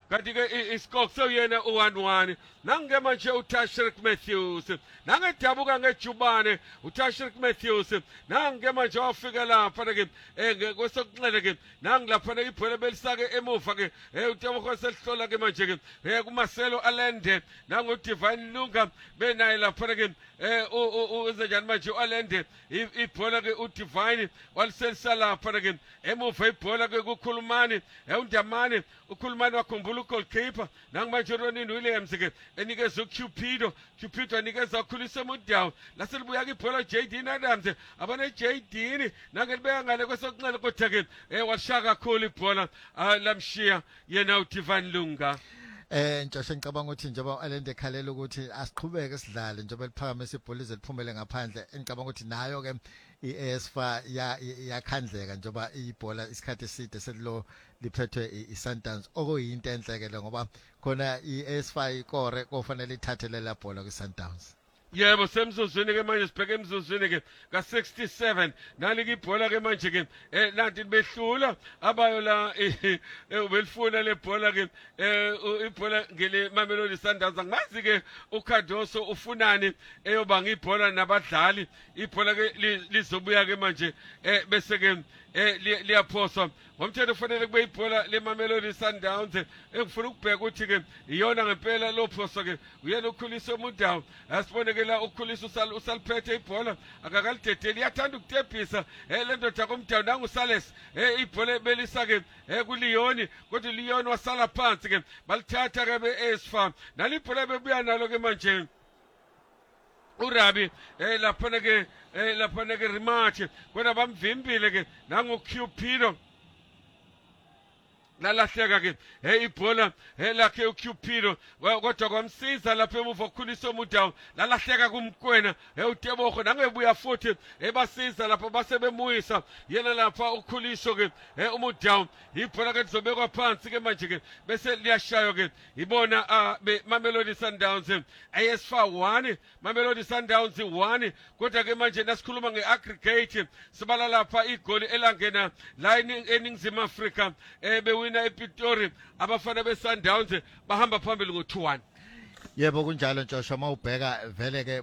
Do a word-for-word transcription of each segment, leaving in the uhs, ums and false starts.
kanti ke isikok sewuyena u one one nange manje uTashrik Matthews nangedabuka ngejubane uTashrik Matthews nange manje wafika lapha ke kwesokunxele ke nangilapha ibhola belisake emuva ke uTebogo selihlola ke manje ke kuMarcelo Allende nangu Divine Lunga benaye lapha ke uzenjani manje uAllende ibhola ke uDivine waliselisa lapha ke emuva ibhola ke kukhulumani undamani ukhulumani wakhumbula ugoalkeeper nangimanje uRonnie Williams ke enikeza uCupido Cupido anikeza ukhulisa uMudawu laselibuya ke ibhola J D Adams abane J D nangelibeka ngale kwesokunxele kodwa ke washaka kakhulu ibhola lamshiya yena uDivine Lunga. Eh Ntshoshe ngicabanga ukuthi njengoba Allende ekhalela ukuthi asiqhubeke sidlale njengoba liphakamisa ibhola ize liphumele ngaphandle ngicabanga ukuthi nayo ke iA S F A yakhandleka njengoba ibhola isikhathi eside selilo liphethwe iSundowns okuyinto enhle ke ngoba khona iA S F A ikore kofanele ithathele la bhola kwiSundowns. Yebo semzuzwini ke manje sibheke emzuzwini ke ka sixty-seven nalike ibhola ke manje ke eh nathi behlula abayo la ubelifuna le bhola ke eh ibhola ngele Mamelodi Sundowns angazi ke uKhadoso ufunani eyoba ngibhola nabadlali ibhola ke lizobuya ke manje eh bese ke eh liyaphoswa ngomthetho ufanele kube ibhola leMamelodi Sundowns engifuna ukubheka ukuthi ke iyona ngempela lophoso ke uyena ukhulisa uMudawu asibone ke la ukhulisa usal usaliphethe ibhola akakalidedeli yathanda ukutebhisa eh le ndoda koMudawu nangu Sales eh ibhola belisa ke eh kuLeon kodwa uLeon wasala phansi ke balithatha ke beA S F A nalibhola bebuya nalo ke manje uRabi eh lapha ke eh lapha ke rematch kodwa bamvimbile ke nangu Cupido lalahleka ke hey ibhola hey lakhe uCupido kodwa kwamsiza lapha emuva ukukhulisa uMudawu lalahleka kumkwena hey uTebogo nangebuya futhi ebasiza lapha basebemuyisa yena lapha ukhuliso ke hey uMudawu ibhola ke lizobekwa phansi ke manje ke bese liyashayo ke ibona Mamelodi Sundowns A S F A one Mamelodi Sundowns one kodwa ke manje nasikhuluma ngeaggregate sibala lapha igoli elangena la eningizimu Afrika ebe na ePitori abafana beSundowns bahamba phambili ngo two one. Yebo kunjalo Ntshosha mawubheka vele ke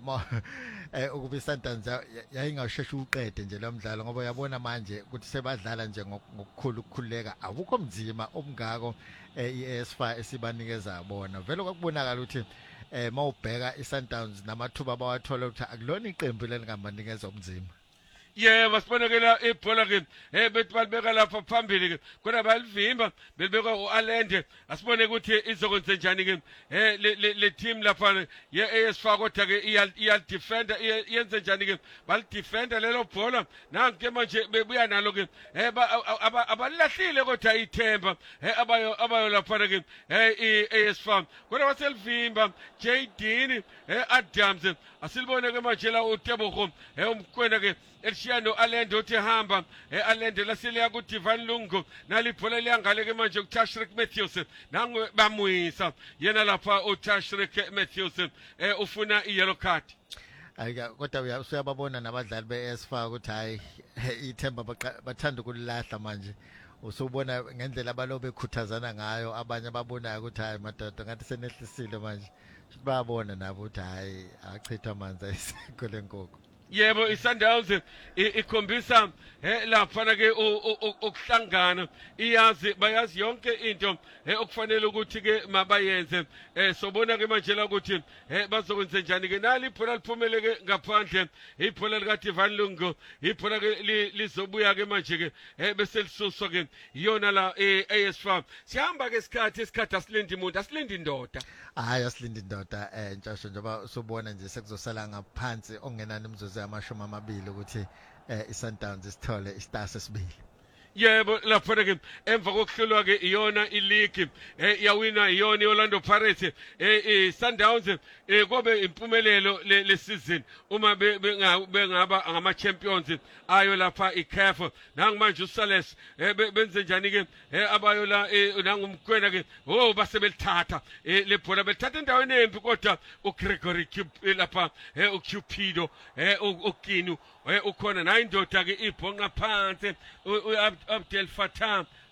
ukuba iSundowns yayingasheshe uqede nje lo mdlalo ngoba uyabona manje ukuthi sebadlala nje ngokukhulu ukukhuleka awukho mzima omngako iA S F A esibanikeza bona vele kwakubonakala ukuthi eh mawubheka iSundowns namathuba abawathola ukuthi akulona iqembu lelingabanikeza umzima. Yebo sibonekela ibhola ke eh bethi balibeka lapha phambili ke kodwa balivimba belibeka uAllende asibone ukuthi izokwenza njani ke eh le team lapha yeA S F A kodwa ke iyal defender yenze njani ke bal defender lelo bhola nanke manje bebuya nalo ke eh abalahlile kodwa ithemba eh abayo abayo lapha ke eh iA S F A kodwa waselivimba J D eh Adams asilibone ke manje la uTebogo eh umkwena ke Elshano Allende uthi hamba eAllende laseliya ku Divine Lungu nalibhola liyangale ke manje uTashrik Matthews nangu bamwisa yena lapha uTashrik Matthews eh ufuna iyellow card. Ayika kodwa usuyababona nabadlali beA S F A ukuthi hayi ithemba bathanda ukulahla manje usubona ngendlela abalobe ekhuthazana ngayo abanye babonayo ukuthi hayi madoda ngathi senehlisile manje bayabona nabo ukuthi hayi achitha amanzi ayisikho lenkoko. Yebo iSundowns ikhombisa eh lapha ke ukuhlangana iyazi bayazi yonke into eh okufanele ukuthi ke mabayenze eh sobona ke manje la ukuthi eh bazokwenza njani ke nali ibhola liphumele ke ngaphandle ibhola lika Divine Lungu ibhola ke lizobuya ke manje ke eh bese lisuswa ke iyona la eA S F A sihamba ke isikhathi isikhathi asilindi umuntu asilindi indoda hayi asilindi indoda eh Ntshosho njengoba usubona nje sekuzosala ngaphansi ongenani imzuzu amashumi amabili ukuthi iSundowns isithole istar sesibili. Yebo lapha ke emva kokuhlulwa ke iyona ileague eh yawina iyona iOrlando Pirates eh Sundowns eh kobe impumelelo le season uma bengaba ngama champions ayo lapha iC A F nangimanje uSales eh benze njani ke eh abayo la nangumkwena ke oh basebelithatha eh lebhola belithatha endaweni embi kodwa uGregory lapha eh uCupido eh uKinu eh ukhona nayo indoda ke ibhonqa phansi uAbdel Fattah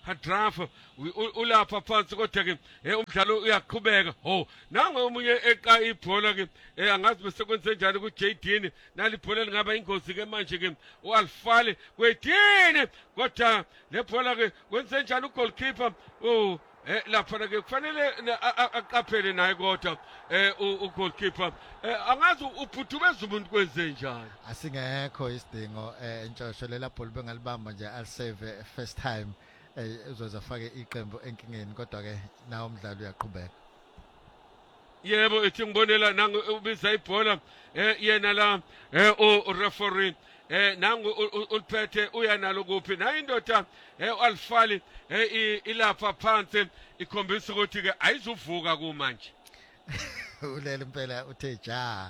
hadrafa ulapha phansi kodwa ke eh, umdlalo uyaqhubeka ho nange omunye eqa ibhola ke eh, angazi bese kwenze njani ku J D nali ibhola lingaba ingozi ke manje ke uAlfale kwedini kodwa le bhola ke kwenze njani ugoalkeeper oh eh lapha ke kufanele aqaphele naye kodwa eh ugoalkeeper eh angazi uphuthume umuntu kwenze njani asingekho isidingo eh intshosho lela bhola bengalibamba nje alisave first time eh uzoza fake iqembu enkingeni kodwa ke nawo umdlalo uyaqhubeka yebo ethi ngibonela nangu ubiza ibhola eh yena la eh u referee eh nangu uliphethe uyanalo kuphi na indoda eh uAlfali eh ilapha phansi ikhombisa ukuthi ke ayizuvuka kumanje ulela impela uthe ja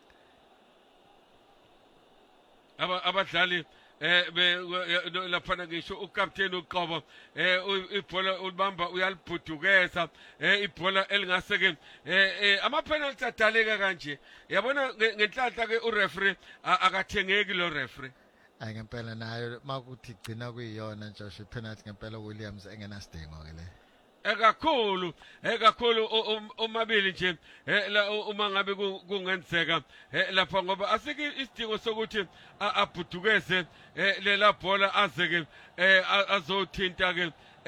aba abadlali eh lapha ngisho ukapteni uqobo eh ibhola ulibamba uyalibhudukeza eh ibhola elingase ke eh ama penalty adaleka kanje yabona ngenhlanhla ke ureferee akathengeki lo referee ay ngempela nayo makuthi gcina kuyiyona nje penalty ngempela Williams engenasidingo ke le ekakhulu ekakhulu omabili nje la uma ngabe kungenzeka lapha ngoba asike isidingo sokuthi abhudukeze lela bhola azeke azothinta ke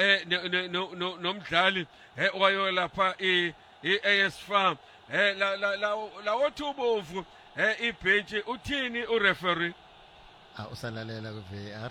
nomdlali wayo lapha iA S Farm la la la othubovu ibench uthini ureferee ah usalalela ku V A R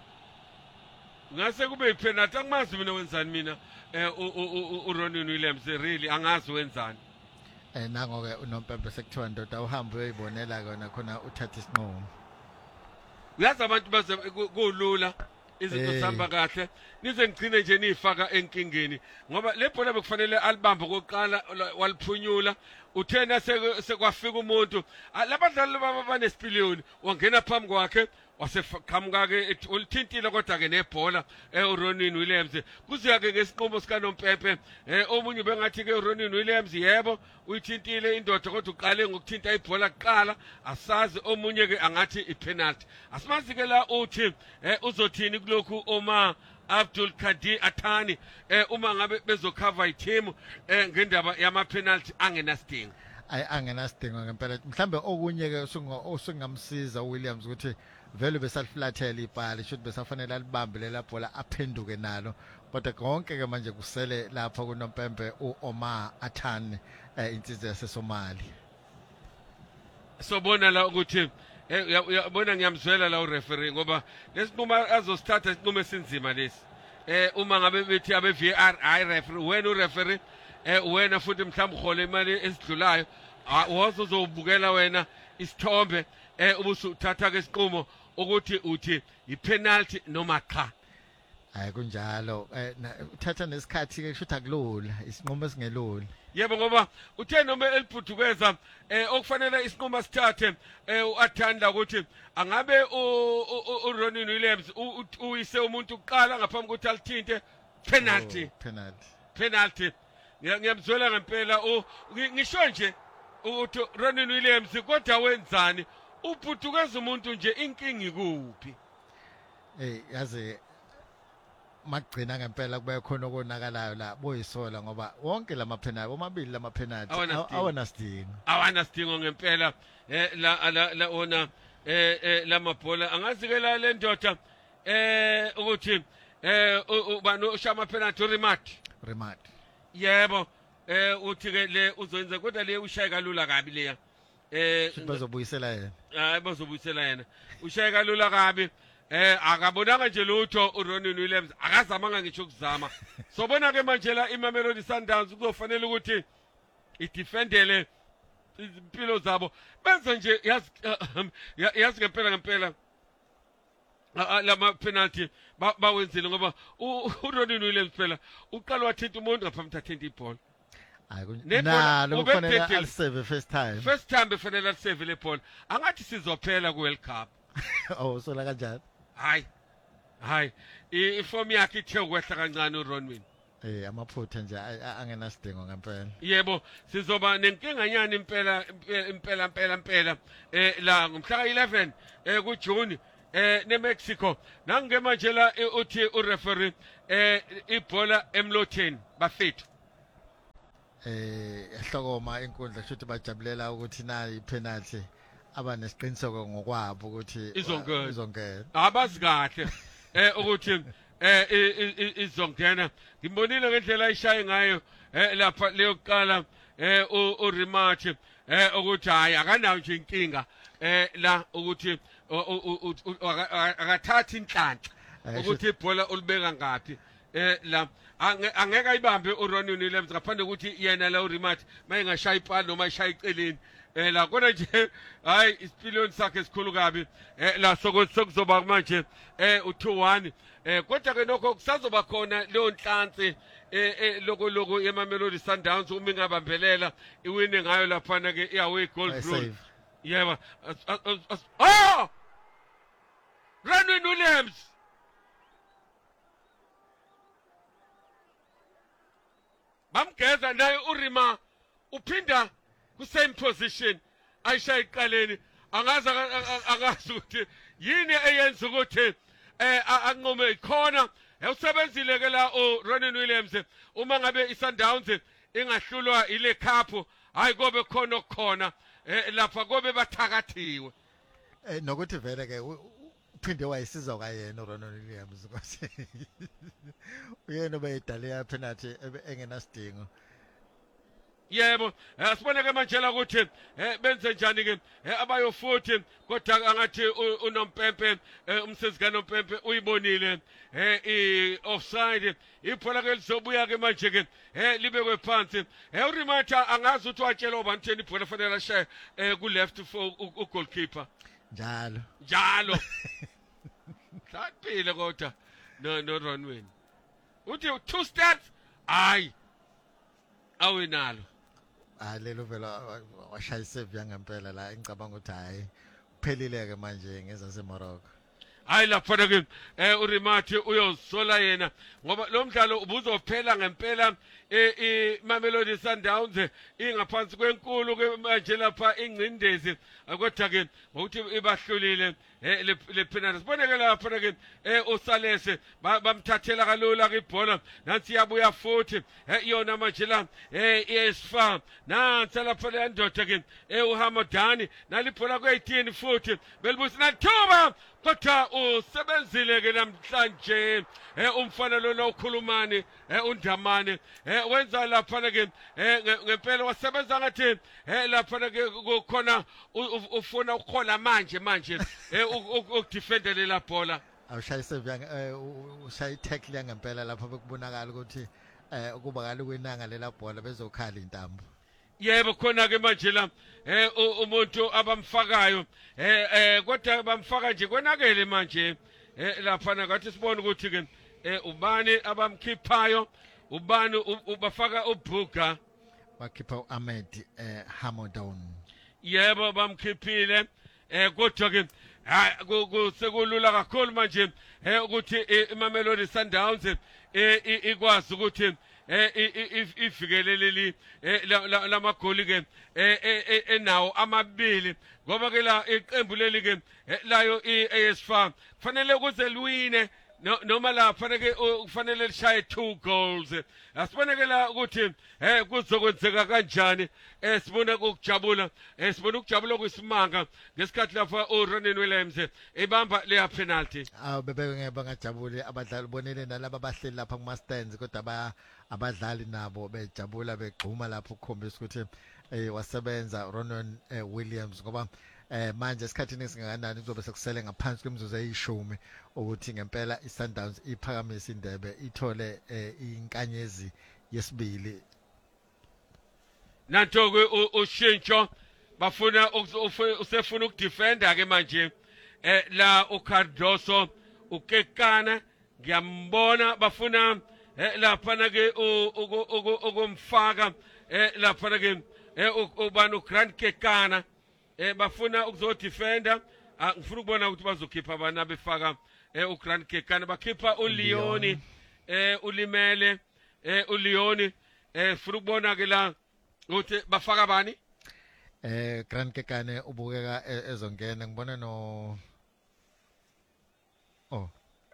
ngase kube ipenalty angimazi mina wenzani mina eh uRonnie Williams really angazi wenzani eh nango ke unompempe sekuthiwa ndoda uhambe uyibonela kona khona uthatha isinqumo uyazi abantu baze kulula izinto zihamba kahle nize ngigcine nje nifaka enkingeni ngoba le bhola bekufanele alibamba koqala waliphunyula uthena sekwafika umuntu labadlali baba banesipiliyoni wangena phambi kwakhe waseqhamuka ke ulithintile kodwa ke nebhola uRonnie Williams kuziya ke ngesinqumo sika Nompepe omunye bengathi ke uRonnie Williams yebo uyithintile indoda kodwa uqale ngokuthinta ibhola kuqala asazi omunye ke angathi ipenalty asimazi ke la uthi uzothini kulokhu oma Abdul Kadir Athani eh uma ngabe bezocover i-team eh ngendaba yama penalty angenasidingo ay angenasidingo ngempela mhlambe okunye ke usungamsiza uWilliams ukuthi vele besaliflathela ipali shothi besafanele alibambe lela bhola aphenduke nalo kodwa konke ke manje kusele lapha kuNompempe uOmar Athani insizwe yaseSomali sobona la ukuthi uyabona ngiyamzwela la ureferee ngoba lesinqumo azosithatha isinqumo esinzima lesi eh uma ngabe bethi abe V R I referee wena ureferee eh wena futhi mhlawumbe ukhole imali esidlulayo wazo uzobukela wena isithombe eh ubusuthatha ke isinqumo ukuthi uthi ipenalty noma cha hayi kunjalo eh uthatha nesikhathi ke kushuthi akulula isinqumo esingelula yebo ngoba uthe noma eliphudukeza eh okufanele isinqumo sithathe eh uathanda ukuthi angabe uRonnie Williams uyise umuntu uqala ngaphambi kokuthi alithinte penalty penalty penalty ngiyamzwela ngempela ngisho nje ukuthi Ronnie Williams kodwa wenzani uphudukeza umuntu nje inkingi kuphi eh yazi magcina ngempela kube khona okonakalayo la boyisola ngoba wonke lama penalty omabili lama penalty awana sidingo awana sidingo ngempela eh la la ona eh lamabhola angazikela le ndoda eh ukuthi eh ubani ushama penalty remat remat yebo eh uthi ke le uzoyenza kodwa le ushaye kalula kabi leya eh bazobuyisela yena hayi bazobuyisela yena ushaye kalula kabi eh akabonanga nje lutho uRonnie Williams akazamanga ngisho ukuzama sobona ke manje la iMamelodi Sundowns kuzofanele ukuthi idefendele impilo zabo benze nje yazi yazi ngempela ngempela lama penalty bawenzile ngoba uRonnie Williams phela uqala wathinta umuntu ngaphambi thathinta ibhola nalo kufanele alisave first time first time befanele alisave le bhola angathi sizophela ku World Cup oh sola kanjani hayi hayi iform yakhe ithe ukwehla kancane uRonnie eh amaphutha nje angenasidingo ngempela yebo sizoba nenkinganyana impela impela impela impela eh la ngomhla ka eleven eh kuJune eh ne Mexico nange manje la eh, uthi ureferee eh ibhola emlotheni bafethu eh ehlokoma inkundla shothi bajabulela ukuthi nayi penalty abanesiqiniseko ngokwabo ukuthi Izongena. izongena abazi kahle eh ukuthi eh i- i- i- izongena ngimbonile ngendlela ayishaye ngayo eh lapha leyokuqala eh u rematch eh ukuthi hayi akanayo nje inkinga eh la ukuthi u- u- u- u- aka- akathathi inhlanhla Eh, ukuthi ibhola ulibeka ngapi eh la ange- angeke ayibambe uRonnie Williams ngaphandle ukuthi yena la urematch mayengashaya ipala noma ishaya iceleni eh la kodwa nje hayi isipiliyoni sakhe esikhulu kabi eh la soko- sokuzoba manje eh u two one eh kodwa ke nokho kusazoba khona leyo nhlansi eh eh loko loko yeMamelodi Sundowns uma ingabambelela iwine ngayo lapha ke iaway goal rule save yeba as- as- as- as- oh Ronnie Williams bamgeza naye uRima uphinda ku same position ayishaya iqaleni angazi aka- aka- akazi ukuthi yini eyenza ukuthi eh a- anqome ikhona usebenzile ke la uRonnie Williams uma ngabe iSundowns ingahlulwa ile cup hayi kobe khona okukhona eh lapha kobe bathakathiwe eh nokuthi vele ke u- u- uphinde wayisiza kayena uRonald Williams ukuthi uyena obeyidale penalty ebe- engenasidingo yebo eh, sibone ke manje la ukuthi eh, benze njani ke eh, abayo futhi kodwa angathi u- unompempe eh, umsebenzi kaNompempe uyibonile eh i offside ibhola ke lizobuya ke manje ke eh libekwe phansi eh uRimata angazi ukuthi watshela ubani ibhola fanele ashaye eh ku left for u- u goalkeeper njalo njalo saphile kodwa no no Ronwen uthi two steps hayi awinalo alelo vela washaya isave yangempela la engicabanga ukuthi hayi kuphelile ke manje ngeza seMorocco hayi lapha ke eh uRimati uyozola yena ngoba lo mdlalo ubuzophela ngempela eh iMamelodi Sundowns ingaphansi kwenkulu ke manje lapha ingcindezi kodwa ke ngokuthi ibahlulile eh le le penalty siboneke lapha ke eh uSalese ba- bamthathela kalula ke ibhola nansi yabuya futhi eh yona manje la eh iSfarm nansi lapha le ndoda ke eh uHamadani nalibhola kwe-eighteen futhi belibusi nathuba kodwa usebenzile ke namhlanje eh umfana lona ukhulumani eh uNdamane eh wenza lapha ke eh nge- ngempela wasebenza ngathi eh lapha ke kukhona u- u- ufuna ukukhola manje manje eh ukudefendele la bhola awushaya isave yang eh, u- ushaya itackle yangempela lapha bekubonakala ukuthi eh ukuba kali kwenanga lela bhola bezokhala intambo yebo khona ke manje la eh u- umuntu abamfakayo eh eh kodwa bamfaka nje konakele manje eh lapha ngathi sibone ukuthi ke eh ubani abamkhiphayo ubani u- ubafaka uBruga wakhipha uAhmed eh Hamilton yebo bamkhiphile eh kodwa ke hayi ku- ku- sekulula kakhulu manje eh ukuthi eh, iMamelodi Sundowns eh i- ikwazi ukuthi eh i- i- if- ifikeleleli eh la- la- lamagoli ke eh eh, eh, enawo amabili ngoba ke la iqembu leli ke eh, layo iASFAR kufanele kuze liwine no- noma lapha ke kufanele lishaye two goals asiboneke la ukuthi eh kuzokwenzeka kanjani eh sibona ukujabula eh sibona ukujabula kwesimanga ngesikhathi lapha uRonnie Williams ebamba leya penalty awu bebeke ngeke bangajabuli abadlali bonele nalabo abahleli lapha kuma stands kodwa ba abadlali nabo bejabula begquma lapho ukukhombisa ukuthi eh wasebenza Ronwen eh, Williams ngoba eh manje esikhathini esingakanani kuzobe sekusele ngaphansi kwemizuzu eyishumi ukuthi ngempela iSundowns iphakamisa indebe ithole eh, inkanyezi yesibili nanto ke u- ushintsho bafuna uku- ufu- usefuna ukudefenda ke manje eh la uCardoso ukekana ngiyambona bafuna eh lapha ke u- uku- uku- ukumfaka eh lapha ke eh u- ubani uGrant Kekana eh bafuna ukuzodefenda ah, ngifuna ukubona ukuthi bazokhipha abana befaka eh uGrant Kekana bakhipha uLeoni eh ulimele eh uLeoni eh funa ukubona ke la ukuthi bafaka bani eh Grant Kekane ubukeka e- ezongena ngibona no oh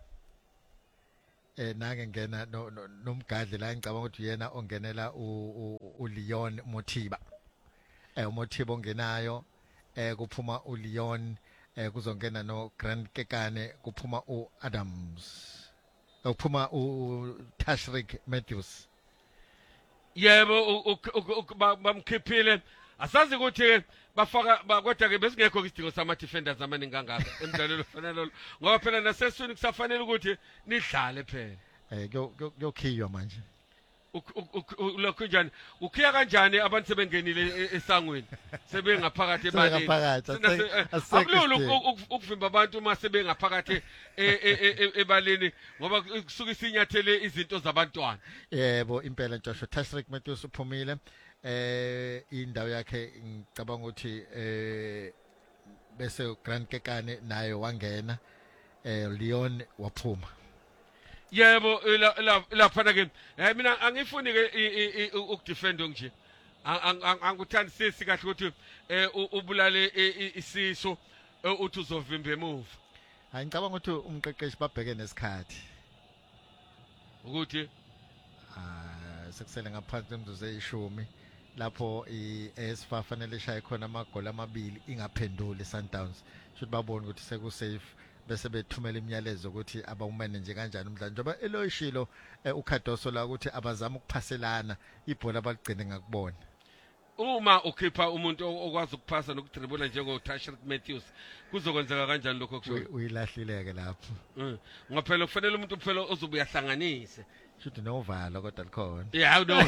eh nake ngena no no- nomgadli la ngicabanga ukuthi yena ongenela u u- u Leon Mothiba eh uMothiba ongenayo eh kuphuma u Leon eh kuzongena no Grant Kekane kuphuma u Adams eh, kuphuma u Tashrik Matthews yebo u- u- u- u- ba- bamkhiphile asazi ukuthi bafaka ba- kodwa ke besingekho isidingo sama defenders amaningi kangaka emidlalweni ofanele lo ngoba phela nasesweni kusafanele ukuthi nidlale phela eh kuyo- kuyo- kuyokhiywa manje Uk- uk- uk- u- lokhu njani ukhiya kanjani abantu sebengenile e- esangweni sebengaphakathi ebaleni Sebengaphakathi, Sina se- asek- eh, asekho akulula isidingo. uku- uku- ukuvimba abantu uma sebengaphakathi e- e- e- e- ebaleni ngoba kusuke sinyathele izinto zabantwana yebo impela Joshua Tashrik Matthews uphumile eh indawo yakhe ngicabanga ukuthi eh bese Grant Kekane naye wangena eh Leon waphuma yebo eh, la- la- laphana ke eh mina angifuni ke i- i- i- ukudefend nje Ang- ang- ang- angikuthandisisi kahle ukuthi eh u- ubulale i- i- isiso eh, uthi uzovimba emuva hayi ngicabanga ukuthi umqeqeshi babheke nesikhathi ukuthi ah sekusele ngaphansi kwemizuzu eyishumi lapho iASFA fanele ishaye khona amagoli amabili ingaphenduli Sundowns should babone ukuthi seku safe bese bethumela imiyalezo ukuthi abawumene nje kanjani umdlalo njengoba eloyishilo eh, ukhadoso la ukuthi abazama ukuphaselana ibhola baligcine ngakubona uma ukhipha umuntu o- okwazi ukuphasa nokudribula njengo Tashrik Matthews kuzokwenzeka kanjani lokho kusho Uyi- uyilahlileke lapho Mm. ngoba phela kufanele umuntu phela ozobuya hlanganise should novalo kodwa likhona yeah no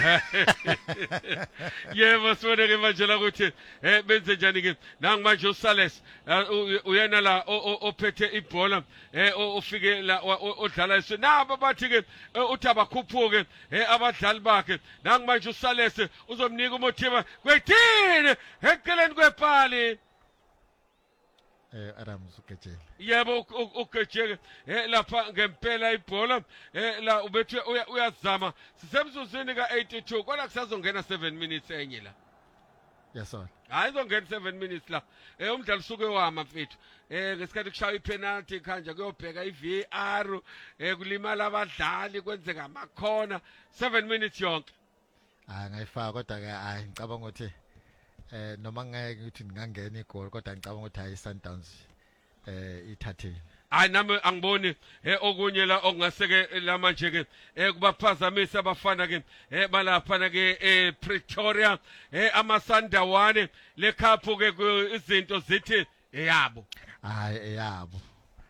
yebo sibone ke manje la ukuthi eh benze njani ke nangu manje uSales eh, u- uyena la o- o- ophethe ibhola eh o- ofike la wa- o- odlala iswe naba bathi ke eh, uthi abakhuphuke eh abadlali bakhe nangu manje uSales uzomnika uMothiba kwethini eceleni kwepali eh Adams ugejele yebo uk- uk- ugejeke eh lapha ngempela ibhola eh la ubethe uya- uyazama sisemzuzwini ka eighty-two kodwa kusazongena seven minutes enye la yasona hayi izongena seven minutes la eh umdlalo usuke wama mfethu eh ngesikhathi kushaya ipenalty khanja kuyobheka iV R eh kulimala abadlali kwenzeka amakhona seven minutes yonke ah ngayifaka kodwa ke hayi ngicabanga ukuthi eh noma ngeke ukuthi ngingangena igoli kodwa ngicabanga ukuthi hayi Sundowns eh ithatheni hayi nami angiboni eh okunye la okungaseke la manje ke eh kubaphazamisa abafana ke eh balapha ke eh Pretoria eh amasandawane lekhaphu ke ku- izinto zithi eyabo hayi eyabo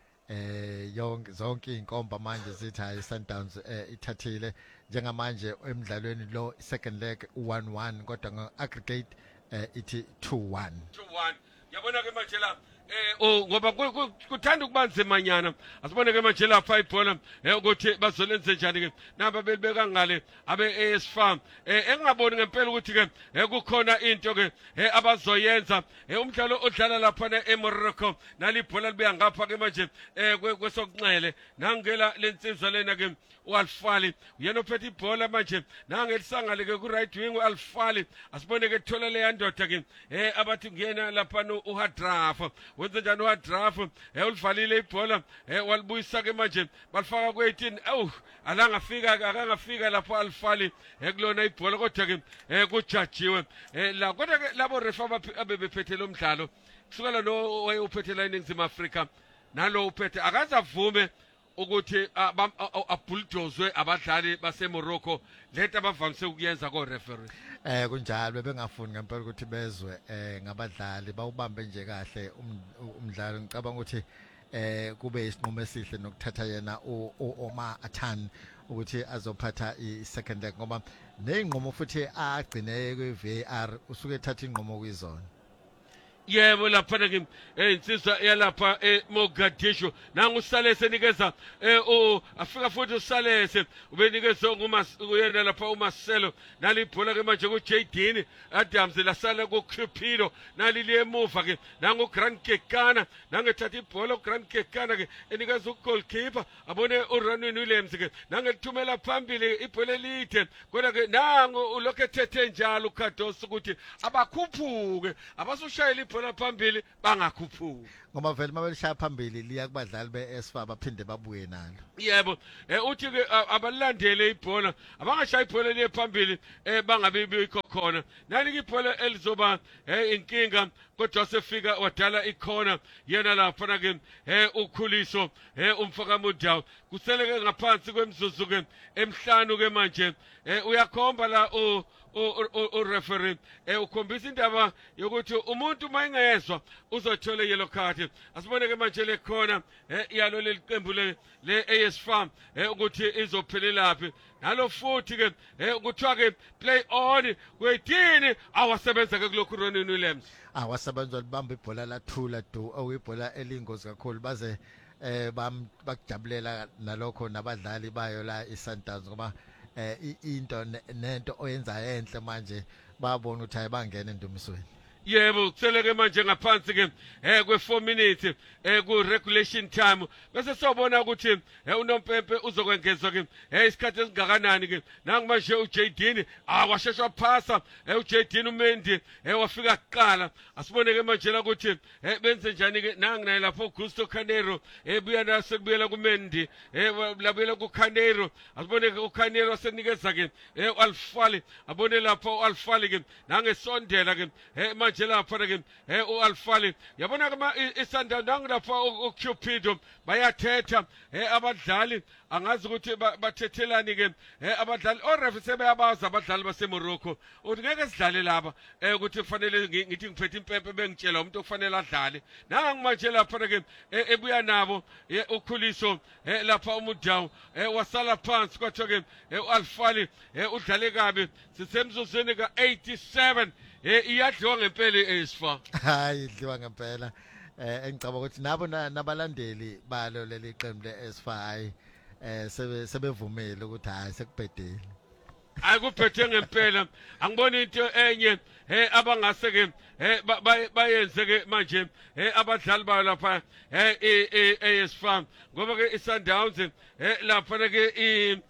eh yonke zonke inkomba manje zithi hayi Sundowns eh ithathile njengamanje emidlalweni lo second leg one one kodwa ngo aggregate eh ithi two one two one yabona ke manje la eh oh ngoba ku- ku- kuthanda ukubanzimanyana asibone ke manje lapha ibhola eh ukuthi bazolenze njani ke naba belibeka ngale abe AS Farm eh engaboni ngempela ukuthi ke eh kukhona into ke eh abazoyenza eh umdlalo odlala lapha na eMorocco nalibhola libuya ngapha ke manje eh kwe- kwesokunxele nangela lensizwa lena ke uAlfali uyena ophethe ibhola manje nangelisangale ke ku right wing uAlfali asibone ke thola le yandoda ke eh abathi ngiyena lapha no uHadraf wenza njani uHadraf eh ulivalile ibhola eh walibuyisa ke manje balifaka ku eighteen awu alangafika akangafika lapho Alfali eh kulona ibhola kodwa ke eh kujajiwe eh la kodwa ke labo refa abebephethe lo mdlalo kusukela lo wayephethe la eNingizimu Afrika nalo uphethe akazavume ukuthi aba- a- a- abulldozwe abadlali baseMorocco lento abavamise ukuyenza ko referee eh kunjalo bengafuni ngempela ukuthi bezwe eh ngabadlali bawubambe nje kahle um- umdlalo ngicabanga ukuthi eh kube isinqumo esihle nokuthatha yena u u- Omar Athan ukuthi azophatha i second leg ngoba neinqomo futhi agcine kwe V A R usuke ethatha inqomo kwizona yebo lapha ke eh insizwa yalapha eMogadishu nangu uSalese nikeza eh o afika futhi uSalese ubenikeza nguma uyena lapha uMarcelo nalibhola ke manje ku J D Adams lasala ku Cupido nalili emuva ke nangu Grant Kekana nangethatha ibhola uGrant Kekana ke enikeza ugoalkeeper abone uRanwin Williams ke nangelithumela phambili ibhola elide kodwa ke nangu ulokethethe njalo uKhadosi ukuthi abakhuphuke abasushayela ibhola ibhola phambili bangakhuphuki ngoba vele mabelishaya phambili liya kubadlali be-esfa baphinde babuye nalo yebo eh uthi ke abalandele ibhola abangashayi ibhola liye phambili eh bangabe bikho khona nali ibhola elizoba eh inkinga kodwa sefika wadala ikhona yena lapha na ke eh ukhuliso eh umfaka mudawu kuseleke ngaphansi kwemzuzu ke emhlanu ke manje eh uyakhomba la u u referee eh ukhombisa indaba yokuthi umuntu mayingezwa uzothola yellow card asibone ke manje le khona eh iyalo leliqembu le le A S Farm eh ukuthi izophelelaphi nalo futhi ke eh kuthiwa ke play on kwethini awasebenza ke kulokhu Ronnie Williams awasebenza libamba ibhola lathula do awuyibhola elingozi kakhulu baze eh bakujabulela nalokho nabadlali bayo la iSundowns ngoba eh into nento oyenza enhle manje babona ukuthi ayibangena endumisweni yebo kuseleke manje ngaphansi ke eh kwe four minutes eh ku regulation time bese sobona ukuthi eh unompempe uzokwengezwa ke eh isikhathi esingakanani ke nangu manje u J D awasheshwa phasa eh u J D uMendi eh wafika kuqala asibone ke manje la ukuthi eh benze njani ke nangu naye lapho Gusto Canero eh buya nase kubuyela kuMendi eh labuyela ku Canero asibone ke u Canero senikeza ke eh Alfali abone lapho Alfali ke nangesondela ke eh manje lapha ke eh uAlfali yabona ke iSundowns nangilapha uCupido bayathetha eh abadlali angazi ukuthi bathethelani ke eh abadlali oref sebeyabaza abadlali baseMorocco uthi ngeke sidlale laba eh ukuthi kufanele ngithi ngiphethe impempe bengitshela umuntu okufanele adlale nangimanje lapha ke ebuya nabo ukhuliso eh lapha umudawu eh wasala phansi kwathi ke uAlfali eh udlale kabi sisemzuzweni ka eighty-seven eh iyadliwa ngempela eSfa hayi idliwa ngempela eh engicaba ukuthi nabo nabalandeli balo leli qembu leSfa hayi eh sebe sebevumile ukuthi hayi sekubhedele ayikuphethe ngempela angiboni into enye eh abangase ke eh bayenze ke manje eh abadlali bayo lapha eh eSfa ngoba ke iSundowns eh lapha ke i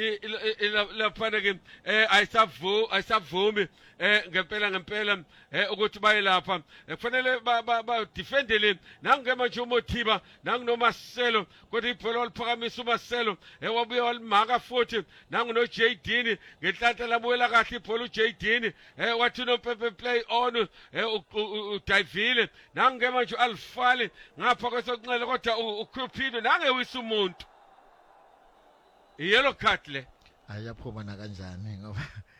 lapha ke eh ayisavu ayisavumi eh ngempela ngempela eh ukuthi baye lapha kufanele ba defendele nange manje uMothiba nangu noMarcelo kodwa ibhola waliphakamisa uMarcelo eh wabuya walimaka futhi nangu no J D ngenhlanhla labuyela kahle ibhola u J D eh wathi no Pepe play on eh udivile nange manje Alfali ngapha kwesokunxele kodwa uCupido nange wisa umuntu yellow card le ayaphuma na kanjani ngoba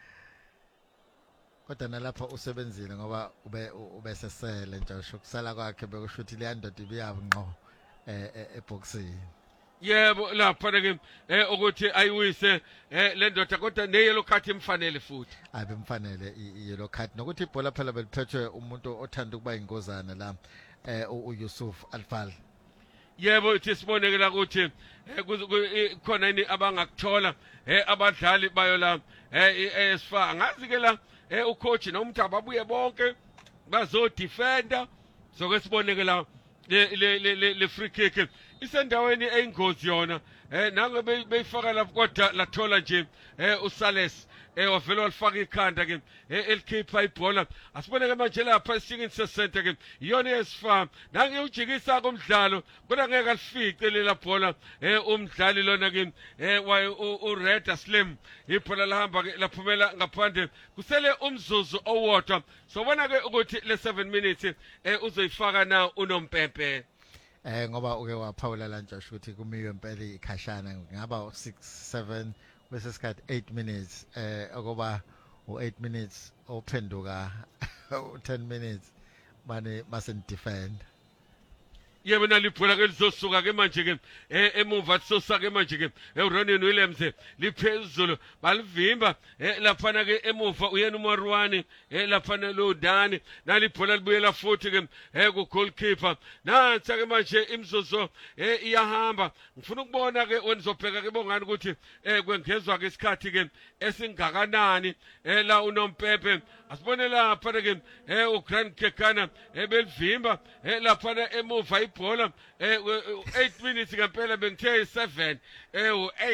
kodwa nalapha usebenzile ngoba ube ubesesele nje ukusala kwakhe bekushuthi le ndoda ibiyabo ngqo eh eboxing yebo lapha ke eh ukuthi ayiwise eh le ndoda kodwa ne yellow card imfanele futhi abe mfanele i yellow card nokuthi ibhola phela beliphethwe umuntu othanda ukuba ingozana la eh uYusuf Alfal yebo ithi sibonekela ukuthi khona ini abangakuthola eh abadlali bayo la eh eSfa angazi ke la eh ucoach nomuntu ababuye bonke bazo defender sokwesibonekela le le le free kick isendaweni eyingozi yona eh nangabe beyifaka lapho kodwa lathola nje eh uSales eh wavela walifaka ikhanda ke elikhipha ibhola asiboneke manje lapha isingini sesente ke iyona eSfa nange ujikisa komdlalo kodwa ngeke alifice lela bhola eh umdlali lona ke eh u Red Slim ibhola lahamba ke laphumela ngaphandle kusele umzuzu owodwa sobona ke ukuthi le seven minutes eh uzoyifaka na unompempe eh ngoba uke waphawula la nje ukuthi kumiwe impela ikhashana ngaba six seven bese sikhathi eight minutes eh akuba u eight minutes ophenduka ten minutes manje mase defend yebo nalibhola ke lizosuka ke manje ke emuva lisosa ke manje ke uRonnie Williams liphezulu balivimba lapha na ke emuva uyena uMarwani lapha lo Dani nalibhola libuyela futhi ke ku goalkeeper nansi ke manje imzuzu iyahamba ngifuna ukubona ke wenizobheka ke bongani ukuthi kwengezwa ke isikhathi ke esingakanani la unompempe asibone lapha ke u Grand Kekana ebelivimba lapha na emuva ibhola eh eight minutes ngempela bengithe seven eh u eight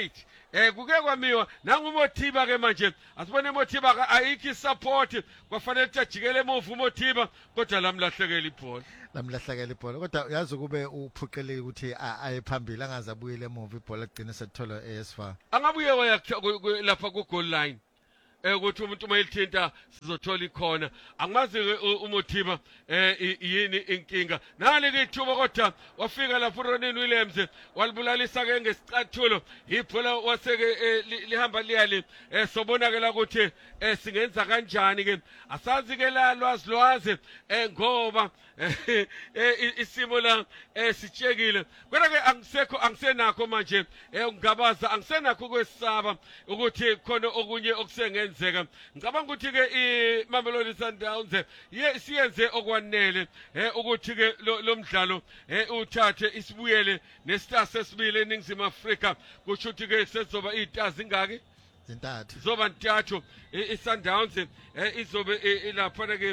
eh kuke kwamiwa nanguMothiba ke manje asibone Mothiba ka ayikho support kwafanele ukuthi ajikele emuva uMothiba kodwa lamlahlekela ibhola lamlahlekela ibhola kodwa uyazi kube uphuqeleke ukuthi aye phambili angaze abuyele emuva ibhola ligcine sethola eSFA angabuye waya lapha ku goal line eh ukuthi umuntu mayilithinta sizothola ikhona angimazi uMothiba eh yini inkinga nali ke ithuba kodwa wafika lapho uRonini Williams walibulalisa ke ngesicathulo ibhola waseke lihamba liyali eh sobonakala ukuthi eh singenza kanjani ke asazi ke la lwazi lwazi eh ngoba eh isimo la eh sitshekile kodwa ke angisekho angisenakho manje eh ungabaza angisenakho kwesaba ukuthi khona okunye okusenge ngenzeka ngicabanga ukuthi ke iMamelodi Sundowns ye siyenze okwanele eh ukuthi ke lo mdlalo eh uthathe isibuyele nestar sesibili eNingizimu Afrika kusho ukuthi ke sezoba izitars ingaki zintathu zoba ntathu iSundowns izobe ilapha ke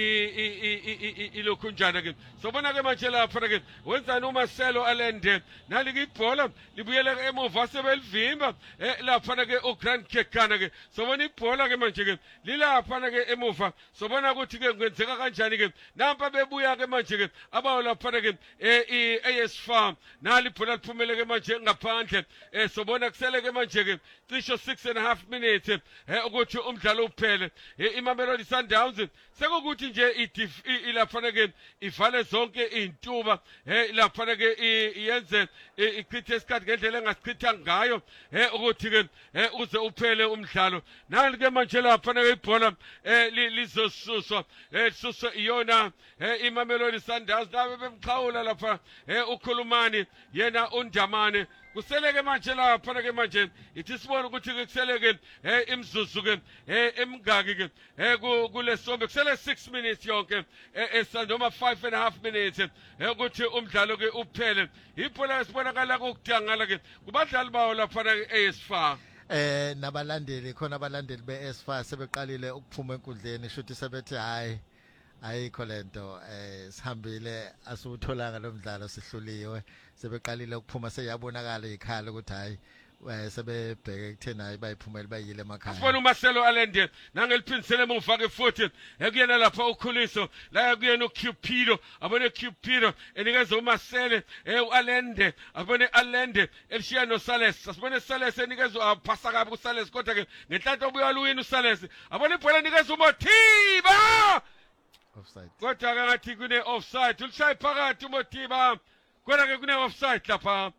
ilokhunjana ke sobona ke manje lapha ke wenzani uMarcelo Allende nali ke ibhola libuyele emuva sebelivimba lapha ke uGrant Kekana ke sobona ibhola ke manje ke lilapha ke emuva sobona ukuthi ke kwenzeka kanjani ke nampa bebuya ke manje ke abawo lapha ke iAS Farm nali ibhola liphumele ke manje ngaphandle sobona kusele ke manje ke cisho six and a half minutes eh ukuthi umdlalo uphele iMamelodi Sundowns sekukuthi nje ilapha ke ivale zonke izintuba eh lapha ke iyenze ichithe isikhathi ngendlela engasichitha ngayo eh ukuthi ke uze uphele umdlalo nali ke manje lapha ke ibhola eh lizosuswa eh suswa iyona eh iMamelodi Sundowns nabe bemxhawula lapha eh ukhulumani yena uNdamane kuseleke manje lapha ke manje ithi sibona ukuthi kuseleke eh imzuzu ke eh emgaki ke eh kulesombe kusele six minutes yonke esandoma five and a half minutes eh ukuthi umdlalo ke uphele ibhola sibonakala ukudangala ke kubadlali bawo lapha eSFA eh nabalandeli khona abalandeli beSFA sebeqalile ukuphuma enkundleni shuthi sebethi hayi ayikho lento eh sihambile asutholanga lo mdlalo sihluliwe sebeqalile ukuphuma seyabonakala ikhala ukuthi hayi sebebheke kuthena hayi bayiphumela bayile emakhaya sibona uMarcelo Allende nangeliphindisele emuva ke futhi ekuyena lapha ukhuliso la kuyena uCupido abone Cupido enikeza uMarcelo eh uAllende abone Allende elishiya noSales asibone Sales enikeza uphasa kabi kuSales kodwa ke ngenhlanhla obuya luwini uSales abone ibhola enikeza uMothiba offside kodwa ke ngathi kune offside ulishaye phakathi uMothiba kodwa ke kune offside lapha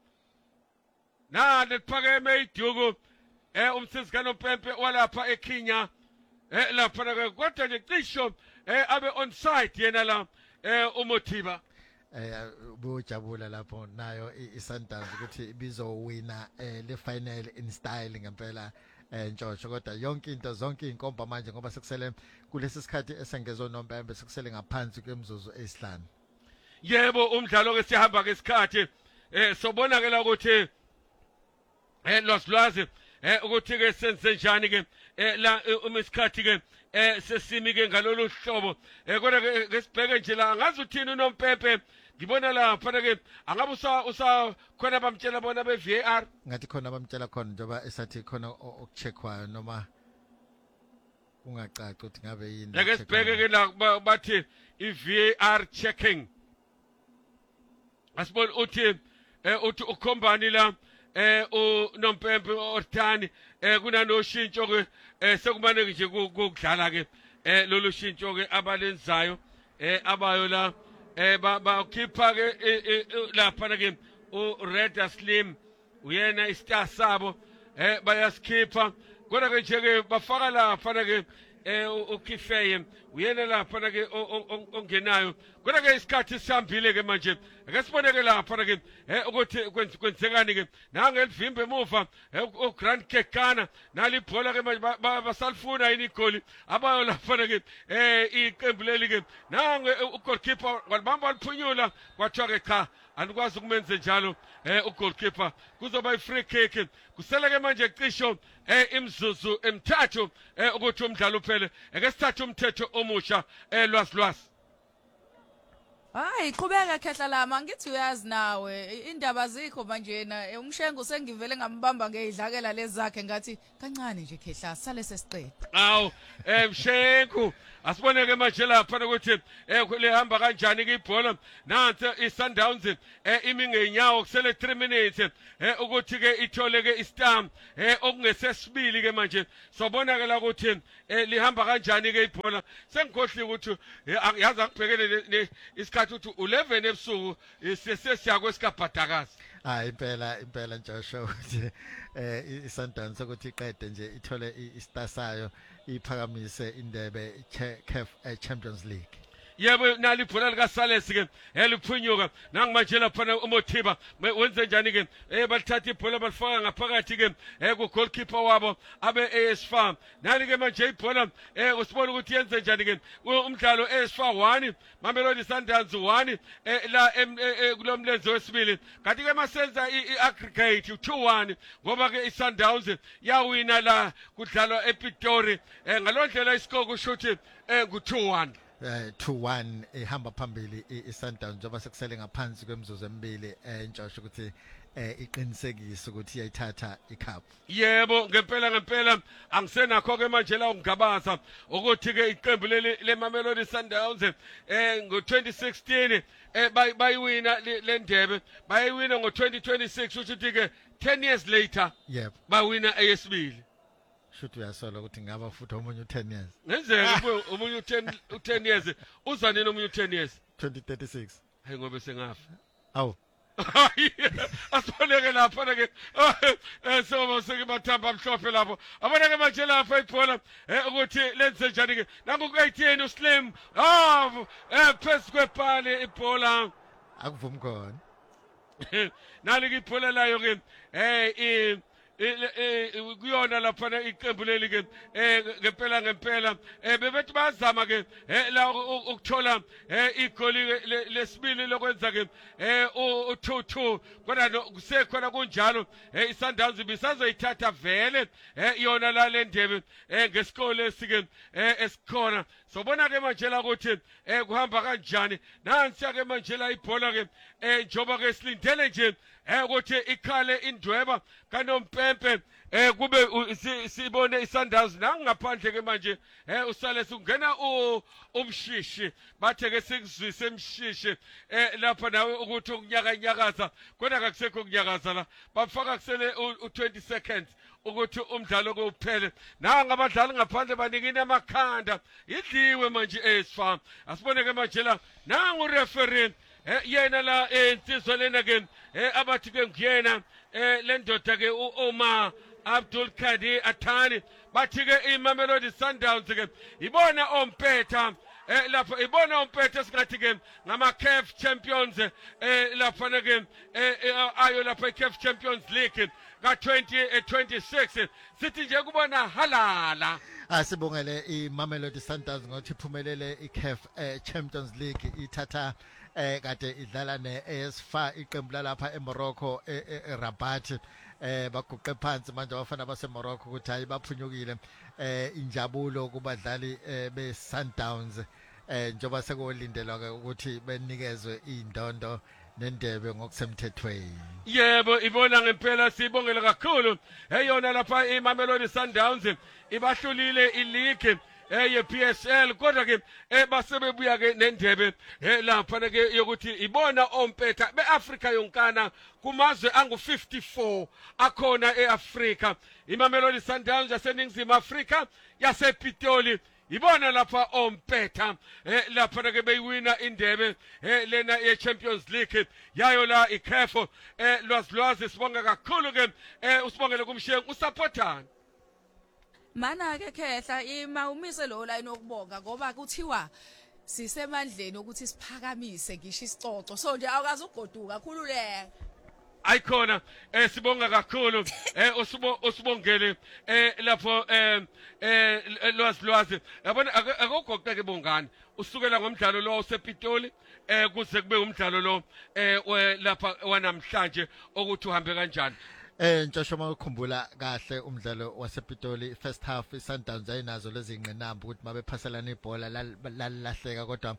na lephakeme iduku eh umsizi kaNompempe walapha eKenya eh lapha ke kodwa nje cisho eh abe on site yena la eh uMothiba eh bojabula lapho nayo iSundowns ukuthi bizowina eh le final in style ngempela eh Ntshosho kodwa yonke into zonke inkomba manje ngoba sekusele kulesi sikhathi esengezwe Nompempe sekusele ngaphansi kwemizuzu esihlanu yebo umdlalo ke sihamba ke isikhathi eh sobona ke la ukuthi eh loslwazi eh ukuthi ke senze njani ke eh la umisikhathi ke eh sesimi ke ngalolu hlobo eh kodwa ke sibheke nje la ngazi uthini uNompempe ngibona lapha ke angabe usa usa khona bamtshela bona be V A R ngathi khona bamtshela khona njengoba esathi khona okucheckwayo noma ungacaci ukuthi ngabe yini ake sibheke ke la bathi iV A R checking asibona uthi eh uthi ukhombani la eh uNompempe Ortani eh kunanoshintsho ke eh sekumane nje ukudlala ke eh lolu shintsho ke abalenzayo eh abayo la eh bakhipha ke lapha ke uRed Slim uyena istar sabo eh bayaskipha kodwa ke nje ke bafaka lapha ke eh uKifeye uyena lapha ke ongenayo kodwa ke isikhathi sihambile ke manje ake sibone ke lapha ke eh ukuthi kwenzekani ke nangelivimbe emuva uGrant Kekana nali ibhola ke manje basalifuna yini igoli abayo lapha ke eh iqembu leli ke nange ugoalkeeper walibamba waliphunyula kwathiwa ke cha anikwazi ukumenza njalo eh ugoalkeeper kuzoba ifree kick kusele ke manje cisho eh imzuzu emithathu eh ukuthi umdlalo uphele ake sithathe umthetho omusha eh lwasilwasi Hayi qhubeka khehla lama ngithi uyazi nawe indaba zikho manje na umshengo sengivele ngambamba ngeidlakela lezakhe ngathi kancane nje khehla sale sesiqeda. Awu emshenku asiboneke manje lapha ukuthi eh lihamba kanjani ke ibhola nansi iSundowns eh imi ngenyawo kusele three minutes eh ukuthi ke ithole ke istam eh okungesesibili ke manje sobonakala ukuthi eh lihamba kanjani ke ibhola sengikhohli ukuthi yazi akubhekele isikhathi ukuthi eleven ebusuku sesesiya kwesikabhadakazi. Ah impela impela Joshua ukuthi eh iSundowns ukuthi iqede nje ithole istar sayo iphakamise indebe CAF Champions League. Yebo nali ibhola lika Sales ke eliphunyuka nangimanje lapha uMothiba wenze njani ke eh balithatha ibhola balifaka ngaphakathi ke eh ku goalkeeper wabo abe A S F nali ke manje ibhola eh usibona ukuthi yenze njani ke umdlalo A S F one Mamelodi Sundowns one la kulomlenze wesibili kanti ke masenza iaggregate two one ngoba ke iSundowns yawina la kudlalwa ePitori ngalondlela iscore kusho ukuthi ngu two one. Uh, two one ihamba phambili iSundowns njengoba sekusele ngaphansi kwemizuzu emibili entshosho ukuthi iqinisekise ukuthi iyayithatha icup. Yebo ngempela ngempela angisenakho ke manje la ungabaza ukuthi ke iqembu le Mamelodi Sundowns eh ngo twenty sixteen eh bayiwina le ndebe bayiwina ngo twenty twenty-six uthi ke ten years later yep bawina eyesibili. Should uyasola ukuthi ngaba futhi omunye ten years. Ngenzeka omunye u ten years uza nini omunye u ten years? twenty thirty-six. Hayi ngobe sengafa. Awu. Asiboneke lapha ke eh soba sekibathamba amhlophe lapho. Aboneke manje lapha ibhola eh ukuthi lenze njani ke. Nangu ku eighteen uSlim. Ah eh phezulu kwepali ibhola. Akuvumi khona. Nali ke ibhola layo ke eh eh kuyona lapha iqembu leli ke eh ngempela ngempela eh bebethi bazama ke eh la ukuthola eh igoli lesibili lokwenza ke eh u two two kodwa kusekhona kunjalo eh iSundowns bisazoyithatha vele eh yona la le ndebe eh ngesikole esike eh esikhona sobona ke manje la ukuthi eh kuhamba kanjani nansi ke manje la ibhola ke eh njoba ke silindele nje eh ukuthi ikhale indweba kanompempe eh kube sibone iSundowns nangaphandle ke manje eh usale sungena umshishi bathe ke sikuzwise emshishi eh lapha nawe ukuthi ukunyaka nyakaza kodwa akusekho kunyakaza la bafaka kusele u twenty seconds ukuthi umdlalo kuphele nanga abadlali ngaphandle banikini amakhanda idliwe manje eSfarm asibone ke manje la nangu referee eh yena la insizwa lena ke eh abathi ke ngiyena eh lendoda ke uOma Abdul Kadir Athani bathi ke iMamelodi Sundowns ke ibona ompetha eh lapha ibona ompetha singathi ke ngama CAF Champions eh lapha ke eh ayo lapha iCAF Champions League ka twenty twenty-six sithi nje kubona halala. Asibongele iMamelodi Sundowns ngokuthi iphumelele iCAF Champions League ithatha eh kade idlala neA S F iqembu lalapha eMorocco eRabat eh baguqe phansi manje abafana baseMorocco ukuthi hayi baphunyukile eh injabulo kubadlali beSundowns eh njoba sekulindelwa ke ukuthi benikezwe indondo nendebe ngokusemthethweni. Yebo ibona ngempela sibongela kakhulu eyona lapha iMamelodi Sundowns ibahlulile ileague eye P S L kodwa ke basebebuya ke nendebe lapha ke yokuthi ibona ompetha beAfrika yonkana kumazwe angu fifty-four akhona eAfrika iMamelodi Sundowns yaseningizimu Afrika yasePitoli ibona lapha ompetha eh lapha ke beyiwina indebe eh lena ye Champions League yayo la iCAF eh lwazilwazi sibonga kakhulu ke eh usibongele kumshengu usupportana mana ke khehla ima umise lo line okubonga ngoba kuthiwa sisemandleni ukuthi siphakamise ngisho isicoco so nje awukazi ugoduka khululeka ayikhona eh sibonga kakhulu eh usibongele eh lapho eh eh lwazi lwazi yabona akogoqe ke bongani usukela ngomdlalo lo usePitoli eh kuze kube umdlalo lo eh lapha wanamhlanje ukuthi uhambe kanjani. Eh Joshua makukhumbula kahle umdlalo wasePitoli first half iSundowns ayinazo lezi ngqinamba ukuthi mabephaselana ibhola lalahleka kodwa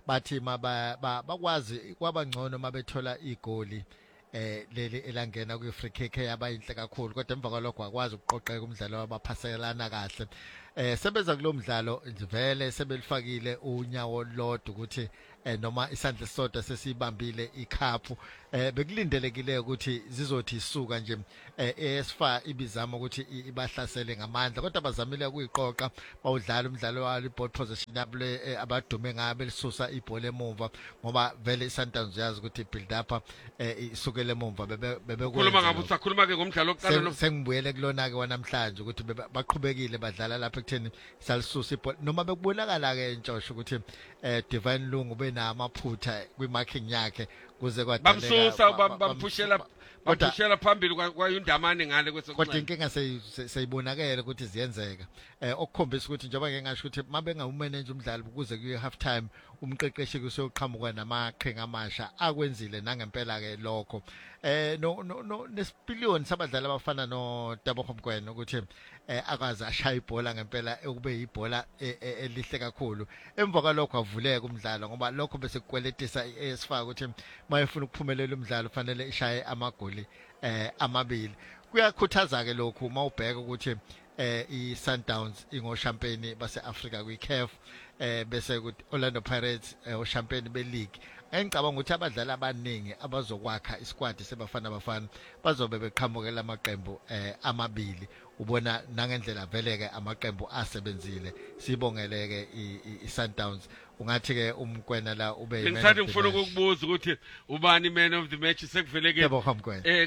bathi maba bakwazi kwabangcono mabethola igoli eh leli elangena kwi free kick yabayinhle kakhulu kodwa emva kwalokho akwazi ukuqoqeka umdlalo wabaphaselana kahle eh sebeza kulomdlalo vele sebelifakile unyawo lodwa ukuthi eh noma isandla sodwa sesibambile ikhaphu eh bekulindelekile ukuthi zizothi isuka nje eh esfa ibizama ukuthi ibahlasele ngamandla kodwa bazamile ukuyiqoqa bawudlala umdlalo walo ball position yable abadume ngabe lisusa ibhola emuva ngoba vele iSundowns yazi ukuthi build up eh isukele emuva bebe khuluma ngabe usakhuluma ke ngomdlalo oqala lo sengibuyele kulona ke wanamhlanje ukuthi baqhubekile badlala lapha ekutheni salisusa ibhola noma bekubonakala ke entshosho ukuthi eh Divine Lungu benamaphutha kwimarking yakhe kuze kwadaleka bamsusa bampushela bampushela phambili kwayundamane ngale kwesokuqala kodwa inkinga seyibonakala ukuthi ziyenzeka eh okukhombisa ukuthi njengoba ngeke ngasho ukuthi mabenga umanage umdlalo ukuze kuye half time umqeqeshi kusoqhamuka namaqhinga amasha akwenzile nangempela ke lokho eh no no nesipiliyoni sabadlali abafana no Tebogo Mokoena ukuthi eh akaze ashaya ibhola ngempela ekube ibhola elihle kakhulu emva kwalokho avuleka umdlalo ngoba lokho bese kukweletisa iSFA ukuthi mayefuna ukuphumelela umdlalo fanele ishaye amagoli eh amabili kuyakhuthaza ke lokho mawubheka ukuthi eh iSundowns ingo champion base Africa kwi C A F eh bese ukuthi Orlando Pirates o champion be league engicabanga ukuthi abadlali abaningi abazokwakha isquad sebafana abafana bazobe beqhamukela amaqembu eh amabili ubona nangendlela veleke amaqembu asebenzile sibongeleke iSundowns ungathi ke umkwena la ube yimene ngisathi ngifuna ukukubuza ukuthi ubani man of the match sekuveleke eh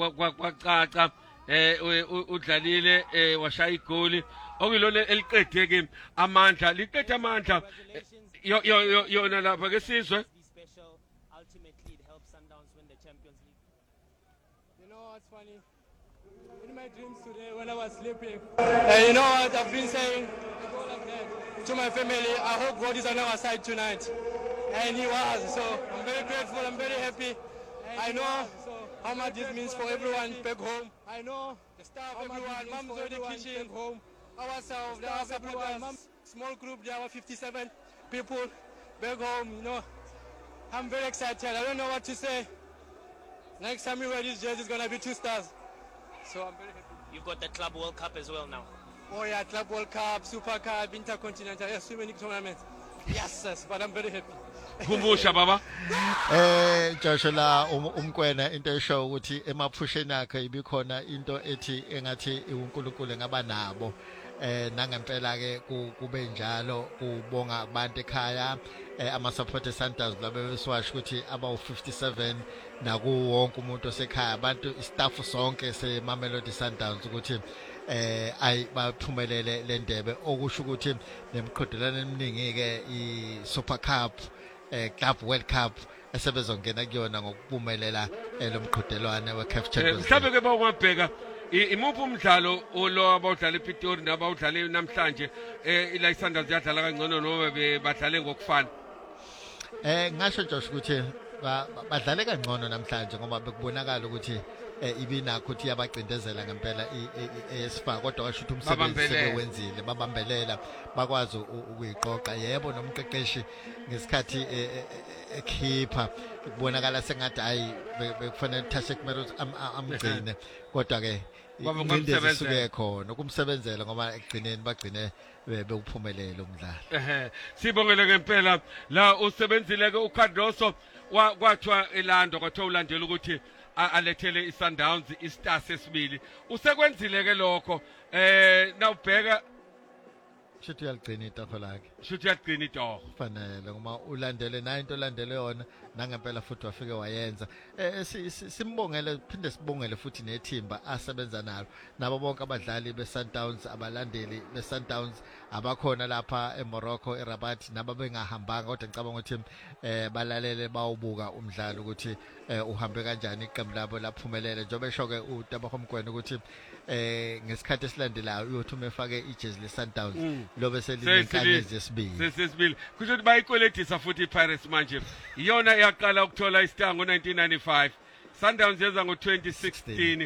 kwacaca eh udlalile eh washaya igoli okuyilona eliqede ke amandla liqede amandla yo yo yona lapha ke sizwe ultimately it helps Sundowns win the Champions League. You know what's funny? In my dreams today when I was sleeping, uh, you know what I've been saying to my family, I hope God is on our side tonight. And he was, so I'm very grateful, I'm very happy. I know how much this means for everyone back home. I know the staff, everyone, Mom's already kitchen, home, ourselves, the other supporters, small group, there were fifty-seven people back home, you know. I'm very excited. I don't know what to say. Next time we wear this jersey, it's going to be two stars. So I'm very happy. You've got the Club World Cup as well now. Oh yeah, Club World Cup, Super Cup, Intercontinental, yes, so many tournaments. Yes, yes, but I'm very happy. Kumbusha baba. Eh Joshua la umkwena into esho ukuthi emaphusheni akhe ibikhona into ethi engathi uNkulunkulu ngaba nabo eh nangempela ke kube njalo kubonga abantu ekhaya eh ama supporters Sundowns labe beswasho ukuthi aba fifty-seven naku wonke umuntu osekhaya abantu istaff sonke seMamelodi Sundowns ukuthi eh ay baphumelele le ndebe okusho ukuthi nemqhudelana eminingi ke i Super Cup eh Club World Cup esebezongena kuyona ngokuphumelela lo mqhudelwane we C A F Champions League. Mhlawumbe ke bawubheka imuphi umdlalo lo abawudlala ePitori nabawudlala namhlanje eh ila iSundowns yadlala kangcono noma badlale ngokufana. Eh ngasho nje ukuthi badlale kangcono namhlanje ngoba bekubonakala ukuthi ibinakho ukuthi yabacindezela ngempela iSFA kodwa kasho ukuthi umsebenzi sebewenzile babambelela bakwazi ukuyiqoqa yebo nomqeqeshi ngesikhathi ekhipha kubonakala sengathi hayi bekufanele uThashe kumele amgcine kodwa ke indlela isuke khona ukumsebenzela ngoba ekugcineni bagcine bekuphumelela umdlalo. Ehe sibongele ngempela la usebenzile ke uCardoso kwathwa elando kwathiwa ulandela ukuthi alethele iSundowns istar sesibili usekwenzile ke lokho eh nawubheka shithi uyagcina itoho lakhe shithi uyagcina itoho fanele uma ulandele nayo into olandele yona nangempela futhi wafike wayenza eh simbongele phinde sibongele futhi nethimba asebenza nalo nabo bonke abadlali beSundowns abalandeli beSundowns abakhona lapha eMorocco eRabat nabo bengahambanga kodwa ngicabanga ukuthi eh balalele bawubuka umdlalo ukuthi uhambe kanjani iqembu labo laphumelele njengoba esho ke uTebogo Mokoena ukuthi eh ngesikhathi esilandelayo uyothi umefake ijezi leSundowns lobe selinkanyezi yesibili sesibili kusho ukuthi bayikweletisa futhi iPirates manje iyona yaqala ukuthola istar ngo nineteen ninety-five Sundowns yenza ngo twenty sixteen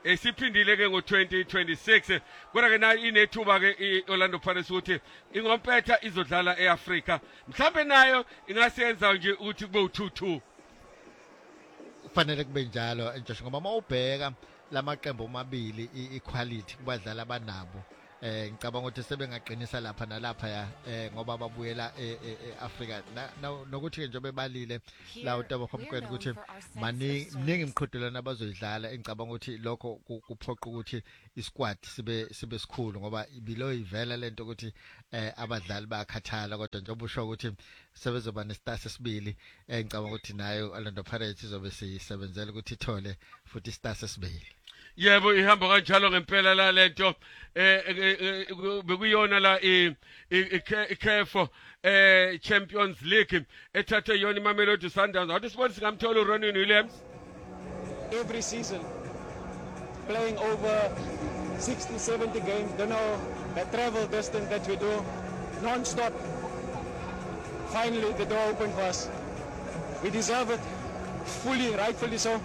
esiphindile ke ngo twenty twenty-six kodwa ke nayo inethuba ke iOrlando Pirates ukuthi ingompetha izodlala eAfrika mhlambe nayo ingasenza nje ukuthi kube u two two kufanele kube njalo nje ngoba mawubheka lamaqembu amabili equality kubadlala abanabo eh ngicabanga ukuthi sebengaqinisa lapha nalapha ya eh ngoba babuyela eAfrika nokuthi ke nje bebalile la uTabo Khomkweni ukuthi maningi mningi imqhudelana abazoyidlala engicabanga ukuthi lokho kuphoqa ukuthi isquad sibe sibe sikhulu ngoba ibilo ivela lento ukuthi eh abadlali bayakhathala kodwa njengoba usho ukuthi sebezoba nestas esibili engicabanga ukuthi nayo Orlando Pirates izobe siyisebenzela ukuthi ithole futhi istas esibili. Yebo ihamba kanjalo ngempela la lento eh bekuyona la ikhefo eh Champions League ethathe yona iMamelodi Sundowns wathi sibone singamthola uRonwen Williams every season playing over sixty seventy games, don't know the travel distance that we do non-stop. Finally the door opened for us. We deserve it fully, rightfully so.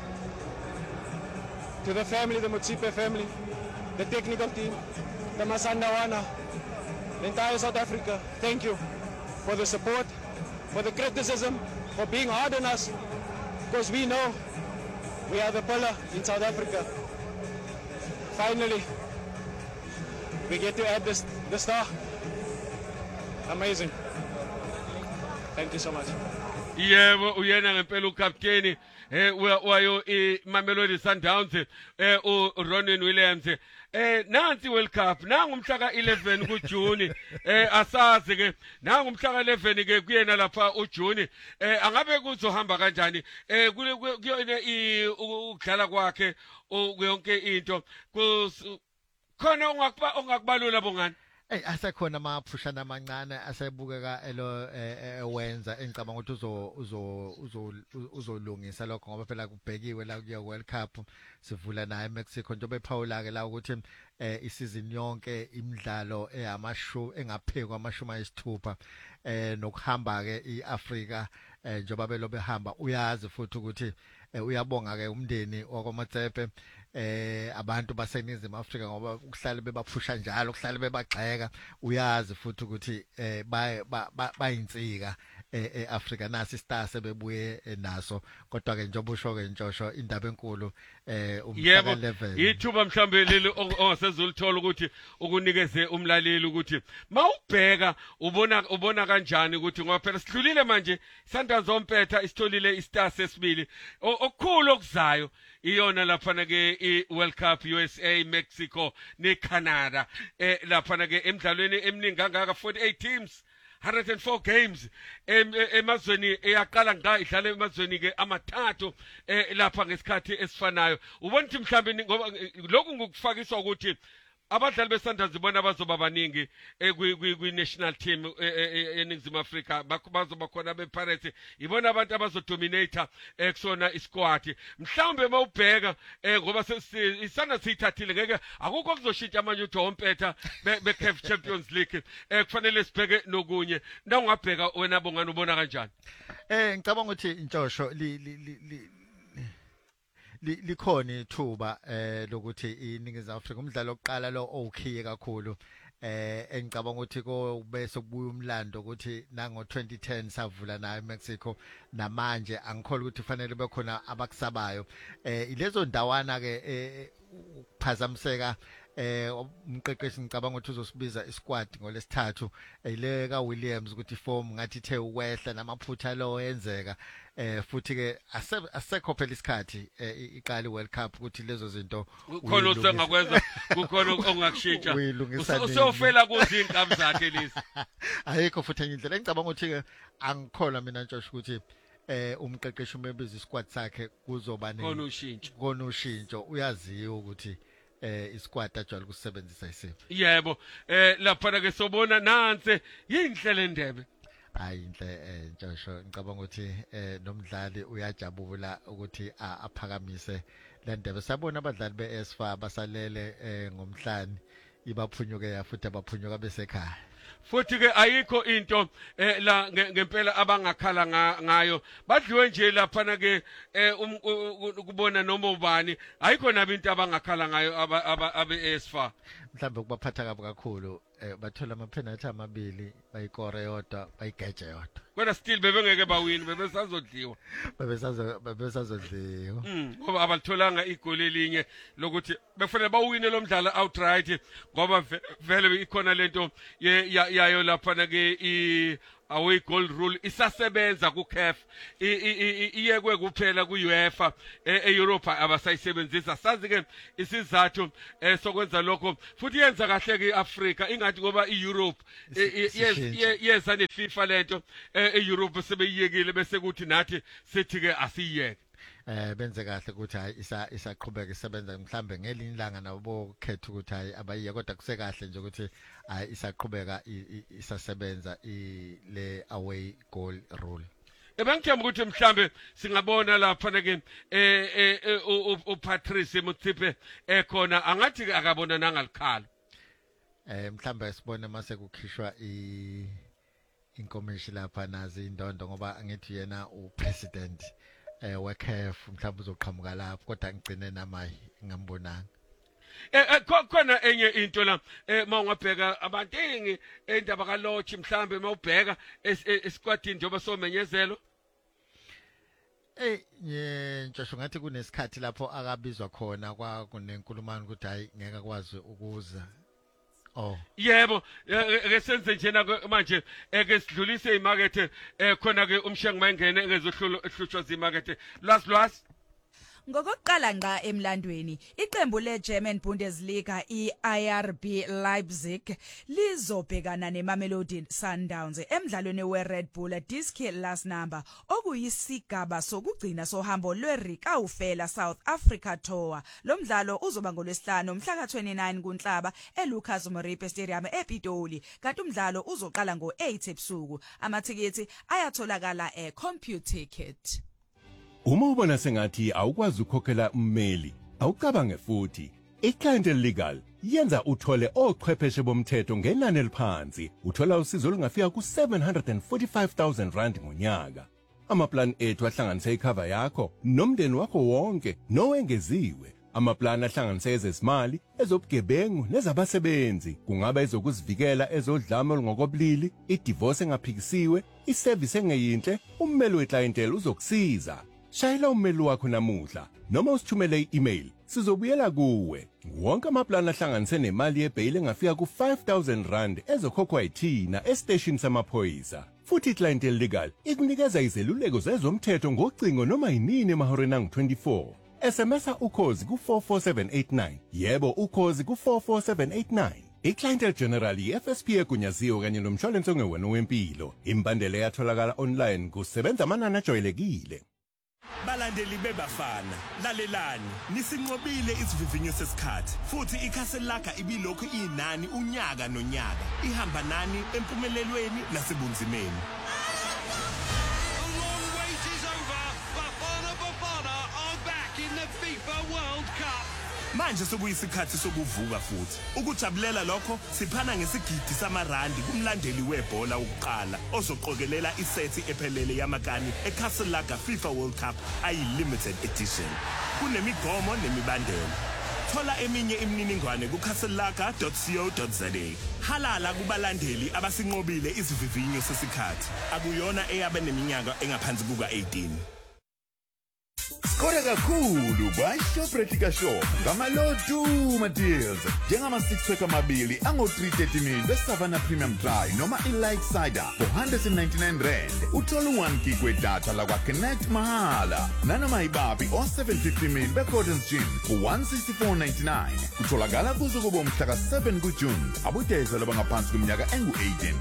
To the family, the Mutsipe family, the technical team, the Masandawana, the entire South Africa, thank you for the support, for the criticism, for being hard on us, because we know we are the pillar in South Africa. Finally, we get to add this, the star. Amazing. Thank you so much. Yebo uyena ngempela ukapteni eh wayo iMamelodi Sundowns eh uRonwen Williams eh nansi World Cup nangu mhla ka eleven kuJune eh asazi ke nangu mhla ka eleven ke kuyena lapha uJune eh angabe kuzohamba kanjani eh kuyona ukudlala kwakhe yonke into khona ongakubalula bongani. Hey asekhona amaphushana amancane asebukeka elo ewenza engicabanga ukuthi uzo uzo uzolungisa lokho ngoba phela kubhekiwe la kuye World Cup sivula naye eMexico njengoba ephawula ke la ukuthi eh isizini yonke imidlalo eyamashu engaphekwa amashumi ayisithupha eh nokuhamba ke iAfrika eh njengoba belo behamba uyazi futhi ukuthi uyabonga ke umndeni wakwaMatsepe eh abantu baseNingizimu Afrika ngoba ukuhlala bebaphusha njalo ukuhlala bebagxeka uyazi futhi ukuthi eh bayinsika eAfrika nasi star sebebuye naso kodwa ke njengoba usho ke Ntshosho indaba enkulu eh umhlaka eleven ithuba mhlambe leli ongasezulithola ukuthi ukunikeze umlaleli ukuthi mawubheka ubona ubona kanjani ukuthi ngoba phela sidlulile manje Sundowns zompetha isitholile istar sesibili okukhulu okuzayo iyona lapha ke iWorld Cup U S A Mexico neCanada eh lapha ke emidlalweni eminingi kangaka forty-eight teams one hundred four games emazweni eyaqala nga idlala emazweni ke amathathu lapha ngesikhathi esifanayo ubona ukuthi mhlambe ngoba lokhu ngukufakiswa ukuthi abadlali beSundowns zibona bazoba baningi kwi national team eNingizimu Afrika bazoba khona bePirates ibona abantu abazodominate kusona isquad mhlawumbe mawubheka ngoba isana siyithathile ngeke akukho kuzoshintsha manje ukuthi wompetha beC A F Champions League kufanele sibheke nokunye na ungabheka wena bongani ubona kanjani eh ngicabanga ukuthi Ntshosho li likhona ithuba eh lokuthi iNingizimu Afrika umdlalo oqala lo okhiye kakhulu eh engicabanga ukuthi ko bese kubuya umlando ukuthi nango twenty ten savula na eMexico namanje angikholwa ukuthi fanele bekhona abakusabayo eh ilezo ndawana ke ukuphazamiseka eh umqeqeshi ngicabanga ukuthi uzosibiza isquad ngolesithathu ile ka Williams ukuthi form ngathi ithe ukwehla namaphutha lo yenzeka eh futhi ke asekho phela isikhathi iqala iWorld Cup ukuthi lezo zinto khona usengakwenza kukhona ongakushintsha usofela kuzinkabi zakhe lezi ayikho futhi enye indlela engicabanga ukuthi ke angikholwa mina Ntshosho ukuthi eh umqeqeshi umebiza isquad sakhe kuzoba khona ushintsho khona ushintsho uyaziwa ukuthi eh isquad ajwayele ukusebenzisa isiphi yebo eh lapha ke sobona nanse yindlela endebe hayi inhle eh Ntshosho ngicabanga ukuthi eh nomdlali uyajabula ukuthi aphakamise le ndebe sabona abadlali beESFA basalele eh ngomhlanje ibaphunyuke futhi abaphunyuka besekhaya futhi ke ayikho into eh, la nge- ngempela abangakhala nga- ngayo badliwe nje lapha na ke eh, um- u- u- ukubona noma ubani ayikho nabe into abangakhala ngayo aba aba abe esfa mhlambe kubaphatha kabi kakhulu eh, bathola ama penalty amabili bayikore yodwa bayigeje yodwa kodwa still bebengeke bawini bebesazodliwa bebesazo bebesazodliwa Mm, ngoba abatholanga igoli elinye lokuthi befanele bawine lo mdlalo outright ngoba ve- vele ikhona lento ye- ya- yayo lapha na ke i away goal rule isasebenza ku C A F I- i- i- iyekwe kuphela ku UEFA eEurope abasayisebenzisa sazi ke isizathu eh, sokwenza lokho futhi yenza kahle ke iAfrica ingathi ngoba iEurope eh, eh, yes Sishintshe. ye- yeza neFIFA lento eh, eEurope sebeyiyekile bese kuthi nathi sithi ke asiyeke eh benze kahle ukuthi hayi isa isaqhubeka isebenza mhlambe ngelinye ilanga nabo khetha ukuthi hayi abayiye kodwa kusekahle nje ukuthi hayi isaqhubeka i- i- isasebenza i- le away goal rule ebengithemba ukuthi mhlambe singabona lapha ke eh eh, eh, u- u- uPatrice Motsepe ekhona angathi ke akabona nangalikhalo eh mhlambe sibone mase kukhishwa i inkomishi lapha nazi indondo ngoba angithi yena upresident eh we C A F mhlawumbe uzoqhamuka lapho kodwa ngicine namayi ngambonanga eh eh, kho- khona enye into la eh mawungabheka abantu engi endaba kaLochi mhlambe mawubheka esikwadini njengoba somenyezelo eh ye ngisho ngathi kunesikhathi lapho akabizwa khona kwa kunenkulumani ukuthi hayi ngeke akwazi ukuza oh yebo ke senze njena ke manje eke sidlulise imarket eh khona ke umshengu mayengene engezohlushwa zimarket lwas lwas Ngokokuqala ngqa emlandweni, iqembu leGerman Bundesliga i-I R B Leipzig lizobhekana neMamelodi Sundowns emdlalweni weRed Bull Diski last number okuyisigaba sokugcina sohambo lweRika ufela South Africa Tour. Lo mdlalo uzoba ngolwesihlanu mhla ka twenty-nine kuNhlaba eLucas Moripe Stadium ePitoli, kanti umdlalo uzoqala ngo-eight ebusuku. Amathikithi ayatholakala eCompuTicket. Uma ubona sengathi awukwazi ukukhokhela ummeli, awucabange futhi. iClientele Legal yenza uthole ochwepheshe bomthetho ngenani eliphansi. Uthola usizo olungafika ku seven hundred forty-five thousand rand ngonyaka. Amaplan ethu ahlanganisa icover yakho nomndeni wakho wonke nowengeziwe. Amaplan ahlanganisa ezezimali, ezobugebengu nezabasebenzi. Kungaba ezokuzivikela ezodlame olungokobulili, idivorce engaphikisiwe, iservice engeyinhle, ummeli weclientele uzokusiza. Shayela ummeli wakho namuhla noma usithumele i-email sizobuyela kuwe. Wonke amaplan ahlanganise nemali yebail engafika ku five thousand rand ezokhokhwa yithina estation samaphoyisa. Futhi iClientele Legal ikunikeza izeluleko zezomthetho ngocingo noma yinini emahoreni angu twenty-four. S M S ukhozi ku four four seven eight nine. Yebo ukhozi ku four four seven eight nine. iClientele General i-F S P egunyaziwe kanye nomshwalense ongewena wempilo. Imbandela yatholakala online kusebenza amanani ajwayelekile. Balandeli bebafana lalelani nisinqobile isivivinyo sesikhathi futhi iCastle Lager ibilokhu inani unyaka nonyaka ihamba nani empumelelweni nasebunzimeni. The long wait is over. Bafana Bafana are back in the FIFA World Cup. Manje sokuyisikhathi sokuvuka futhi ukujabulela lokho siphana ngesigidi samarandi kumlandeli webhola ukuqala ozoqokelela isethi ephelele yamakani eCastle Lager FIFA World Cup ayi limited edition. Kunemigomo nemibandela. Thola eminye imininingwane ku castle lager dot co dot za. Halala kubalandeli abasinqobile isivivinyo sesikhathi. Akuyona eyabe neminyaka engaphansi kuka eighteen. Skora kakhulu kwa-Shoprite Shop ngamalotu ma-deals njengama-six pack amabili ango-three thirty mil beSavannah Premium Dry noma i-Light Cider for one hundred ninety-nine rand. Uthola u-one gig wedatha lakwa-Connect mahala nanoma ibabi o-seven fifty mil be-Gordon's Gym ku-one sixty-four ninety-nine. Kutholakala kuze kube umhla ka-seven kuJune. Abudeza labangaphansi kweminyaka engu-eighteen.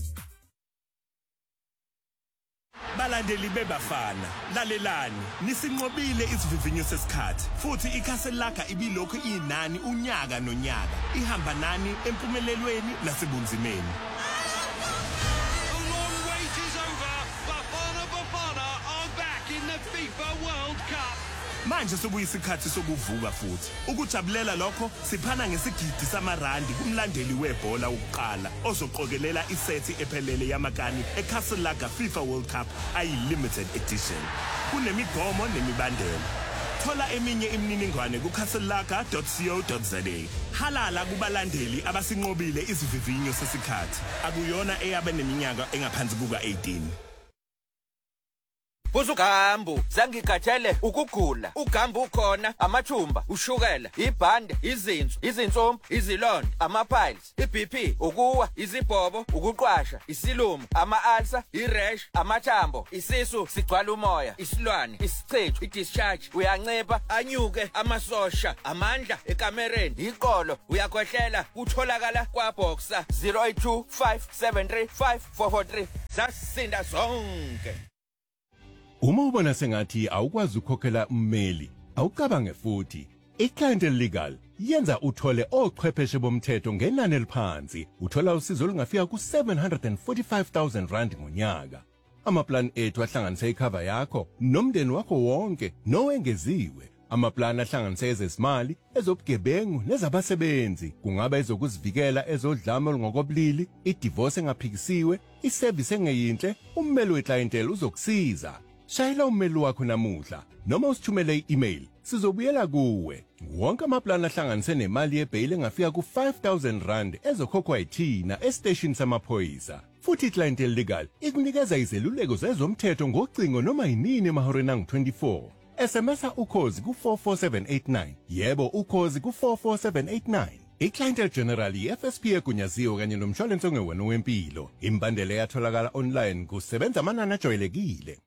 Balandeli bebafana lalelani nisinqobile isivivinyo sesikhathi futhi iCastle Lager ibilokhu inani unyaka nonyaka ihamba nani empumelelweni nasebunzimeni. The long wait is over. Bafana Bafana are back in the FIFA World Cup. manje sokuyisikhathi sokuvuka futhi ukujabulela lokho siphana ngesigidi samarandi kumlandeli webhola ukuqala ozoqokelela isethi ephelele yamakani eCastle Lager FIFA World Cup ayi-limited edition kunemigomo nemibandela. Thola eminye imininingwane ku castle lager dot co dot za. Halala kubalandeli abasinqobile isivivinyo sesikhathi. Akuyona eyabe neminyaka engaphansi kuka eighteen. Uzugambu zangigathele ukugula ugambu ukhona amathumba ushukela ibhande izinso izinsombo izilonda ama-piles i-B P ukuwa izibhobo ukuqwasha isilumo ama-ulcer i-rash amathambo isisu sigcwala umoya isilwane isichithu i-discharge uyancipha anyuke amasosha amandla ekamereni iqolo uyakhwehlela kutholakala kwaBoxer zero eight two five seven three five four four three zasinda zonke. Uma ubona sengathi awukwazi ukukhokhela ummeli, awucabange futhi. iClientele Legal yenza uthole ochwepheshe bomthetho ngenani eliphansi. Uthola usizo olungafika ku seven hundred forty-five thousand rand ngonyaka. Amaplan ethu ahlanganisa icover yakho nomndeni wakho wonke nowengeziwe. Amaplan ahlanganisa ezezimali, ezobugebengu nezabasebenzi. Kungaba ezokuzivikela ezodlame olungokobulili, idivorce engaphikisiwe, iservice engeyinhle, ummeli weClientele uzokusiza. Shayela ummeli wakho namuhla noma usithumele i-email sizobuyela kuwe. Wonke amaplan ahlanganise nemali yebail engafika ku five thousand rand ezokhokhwa yithina estation samaphoyisa. Futhi iClientele Legal ikunikeza izeluleko zezomthetho ngocingo noma yinini emahoreni angu twenty-four. S M S ukhozi ku four four seven eight nine. Yebo ukhozi ku four four seven eight nine. iClientele General i-F S P egunyaziwe kanye nomshwalense ongewona wempilo. Imbandela yatholakala online kusebenza amanani ajwayelekile.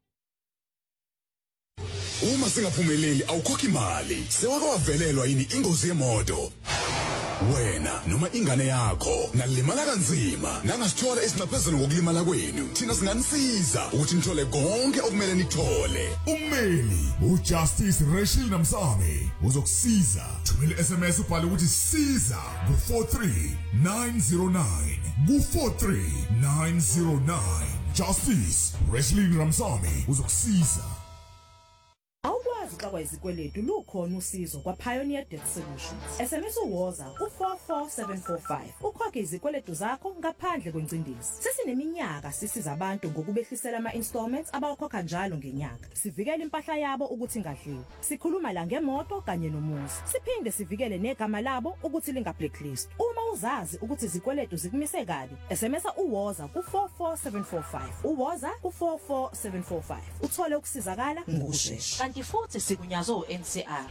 Uma singaphumeleli awukhokhi imali. Sewake wavelelwa yini ingozi yemoto? Wena noma ingane yakho nalimala kanzima nangasithola esingaphezulu ngokulimala kwenu. Thina singanisiza ukuthi nithole konke okumele nithole. Ummeli uJustice Rachel Namsame uzokusiza. Thumela S M S ubhale ukuthi siza ku four three nine zero nine. Ku four three nine zero nine. Justice Rachel Namsame uzokusiza. Awukwazi xa kwayizikweletu lukhona usizo kwa Pioneer Debt Solutions. S M S uwoza ku four four seven four five. Ukhokhe izikweletu zakho ngaphandle kwencindezi. Sesineminyaka sisiza abantu ngokubehlisela ama-installments abawakhokha njalo ngenyanga. Sivikele impahla yabo ukuthi ingadliwa. Sikhuluma la ngemoto kanye nomuzi. Siphinde sivikele negama labo ukuthi linga-blacklist. Uma uzazi ukuthi izikweletu zikumise kabi, S M S uwoza ku four four seven four five. Uwoza ku four four seven four five. Uthole ukusizakala ngokushesha. Kanti futhi sikunyazo u-N C R.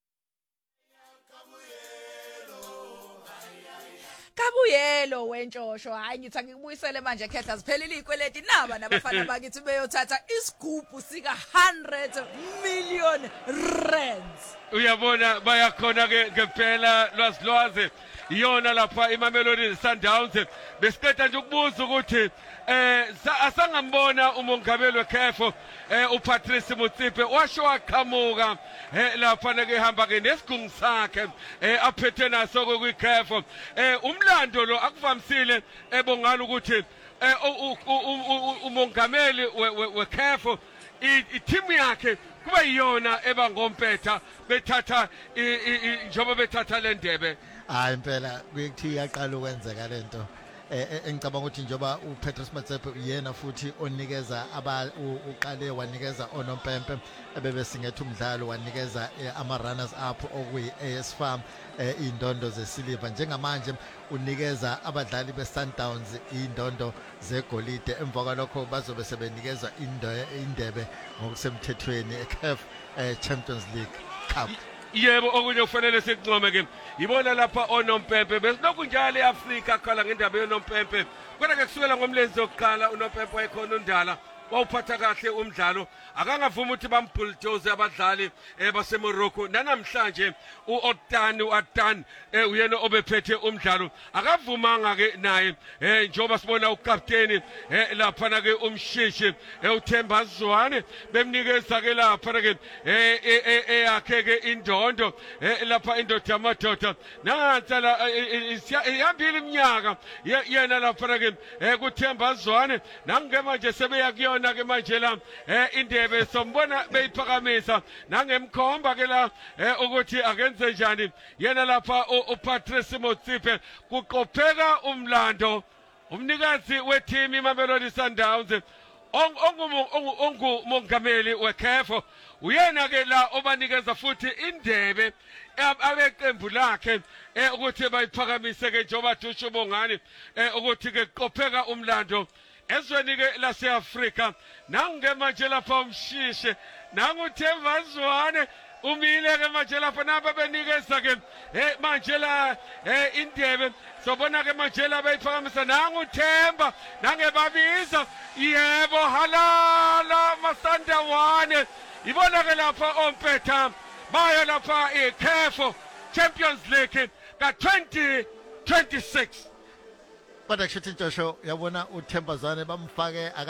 Kabuyelo wentshosho hayi ngithi ngikubuyisele manje khetha siphelile ikweleti naba nabafana bakithi beyothatha isigubhu sika one hundred million rands. Uyabona bayakhona ke ngempela lwasilwaze iyona lapha iMamelodi Sundowns besiqeda nje ukubuza ukuthi eh asangambona umongameli weCAF eh uPatrice Motsepe washo waqhamuka eh lapha ke ehamba ke nesigungu sakhe eh aphethe naso kwiCAF eh umlando lo akuvamisile ebongala ukuthi eh umongameli weCAF i-team yakhe kuba yiyona eba ngompetha bethatha njengoba bethatha le ndebe. Hayi impela kuyithi yaqala ukwenzeka lento engicabanga ukuthi njoba uPatrice Motsepe yena futhi onikeza aba uqale wanikeza onompempe ebebesingethe umdlalo wanikeza ama runners up okuyi A S Farm indondo zesilver njengamanje unikeza abadlali beSundowns indondo zegolide emva kwalokho bazobe sebenikezwa indebe ngokusemthethweni eCAF Champions League Cup. Yebo okunye kufanele sincome ke yibona lapha onompempe besilokhu njalo eAfrika khala ngendaba yonompempe kodwa ke kusukela ngomlenze oqala unompempe wayekhona undala wawuphatha kahle umdlalo akangavuma ukuthi bambulldoze abadlali baseMorocco nanamhlanje uOtani uAtan uyena obephethe umdlalo akavumanga ke naye njengoba sibona ukapteni lapha na ke umshishi uThemba Zwane bemnikeza ke lapha ke eyakhe ke indondo lapha indoda yamadoda nantsala ihambile iminyaka yena lapha ke kuThemba Zwane nangema nje sebeya kuyona siyabona ke manje la eh indebe sombona beyiphakamisa nangemkhomba ke la eh ukuthi akenze njani yena lapha uPatrice Motsipe kuqopheka umlando umnikazi weteam iMamelodi Sundowns ongumongameli wekhefo uyena ke la obanikeza futhi indebe abeqembu lakhe eh ukuthi bayiphakamise ke njoba Dushu Bongani eh ukuthi ke qopheka umlando ezweni ke laseAfrika nange manje lapha umshishe nanguThemba Zwane umile ke manje lapha naba benikeza ke eh manje la eh indebe sobona ke manje la bayiphakamisa nanguThemba nangebabiza yebo halala masanda wane ibona ke lapha ompetha baya lapha ekhefo Champions League ka twenty twenty-six Kodwa kusho ukuthi Joshua yabona uThemba Zwane bamfake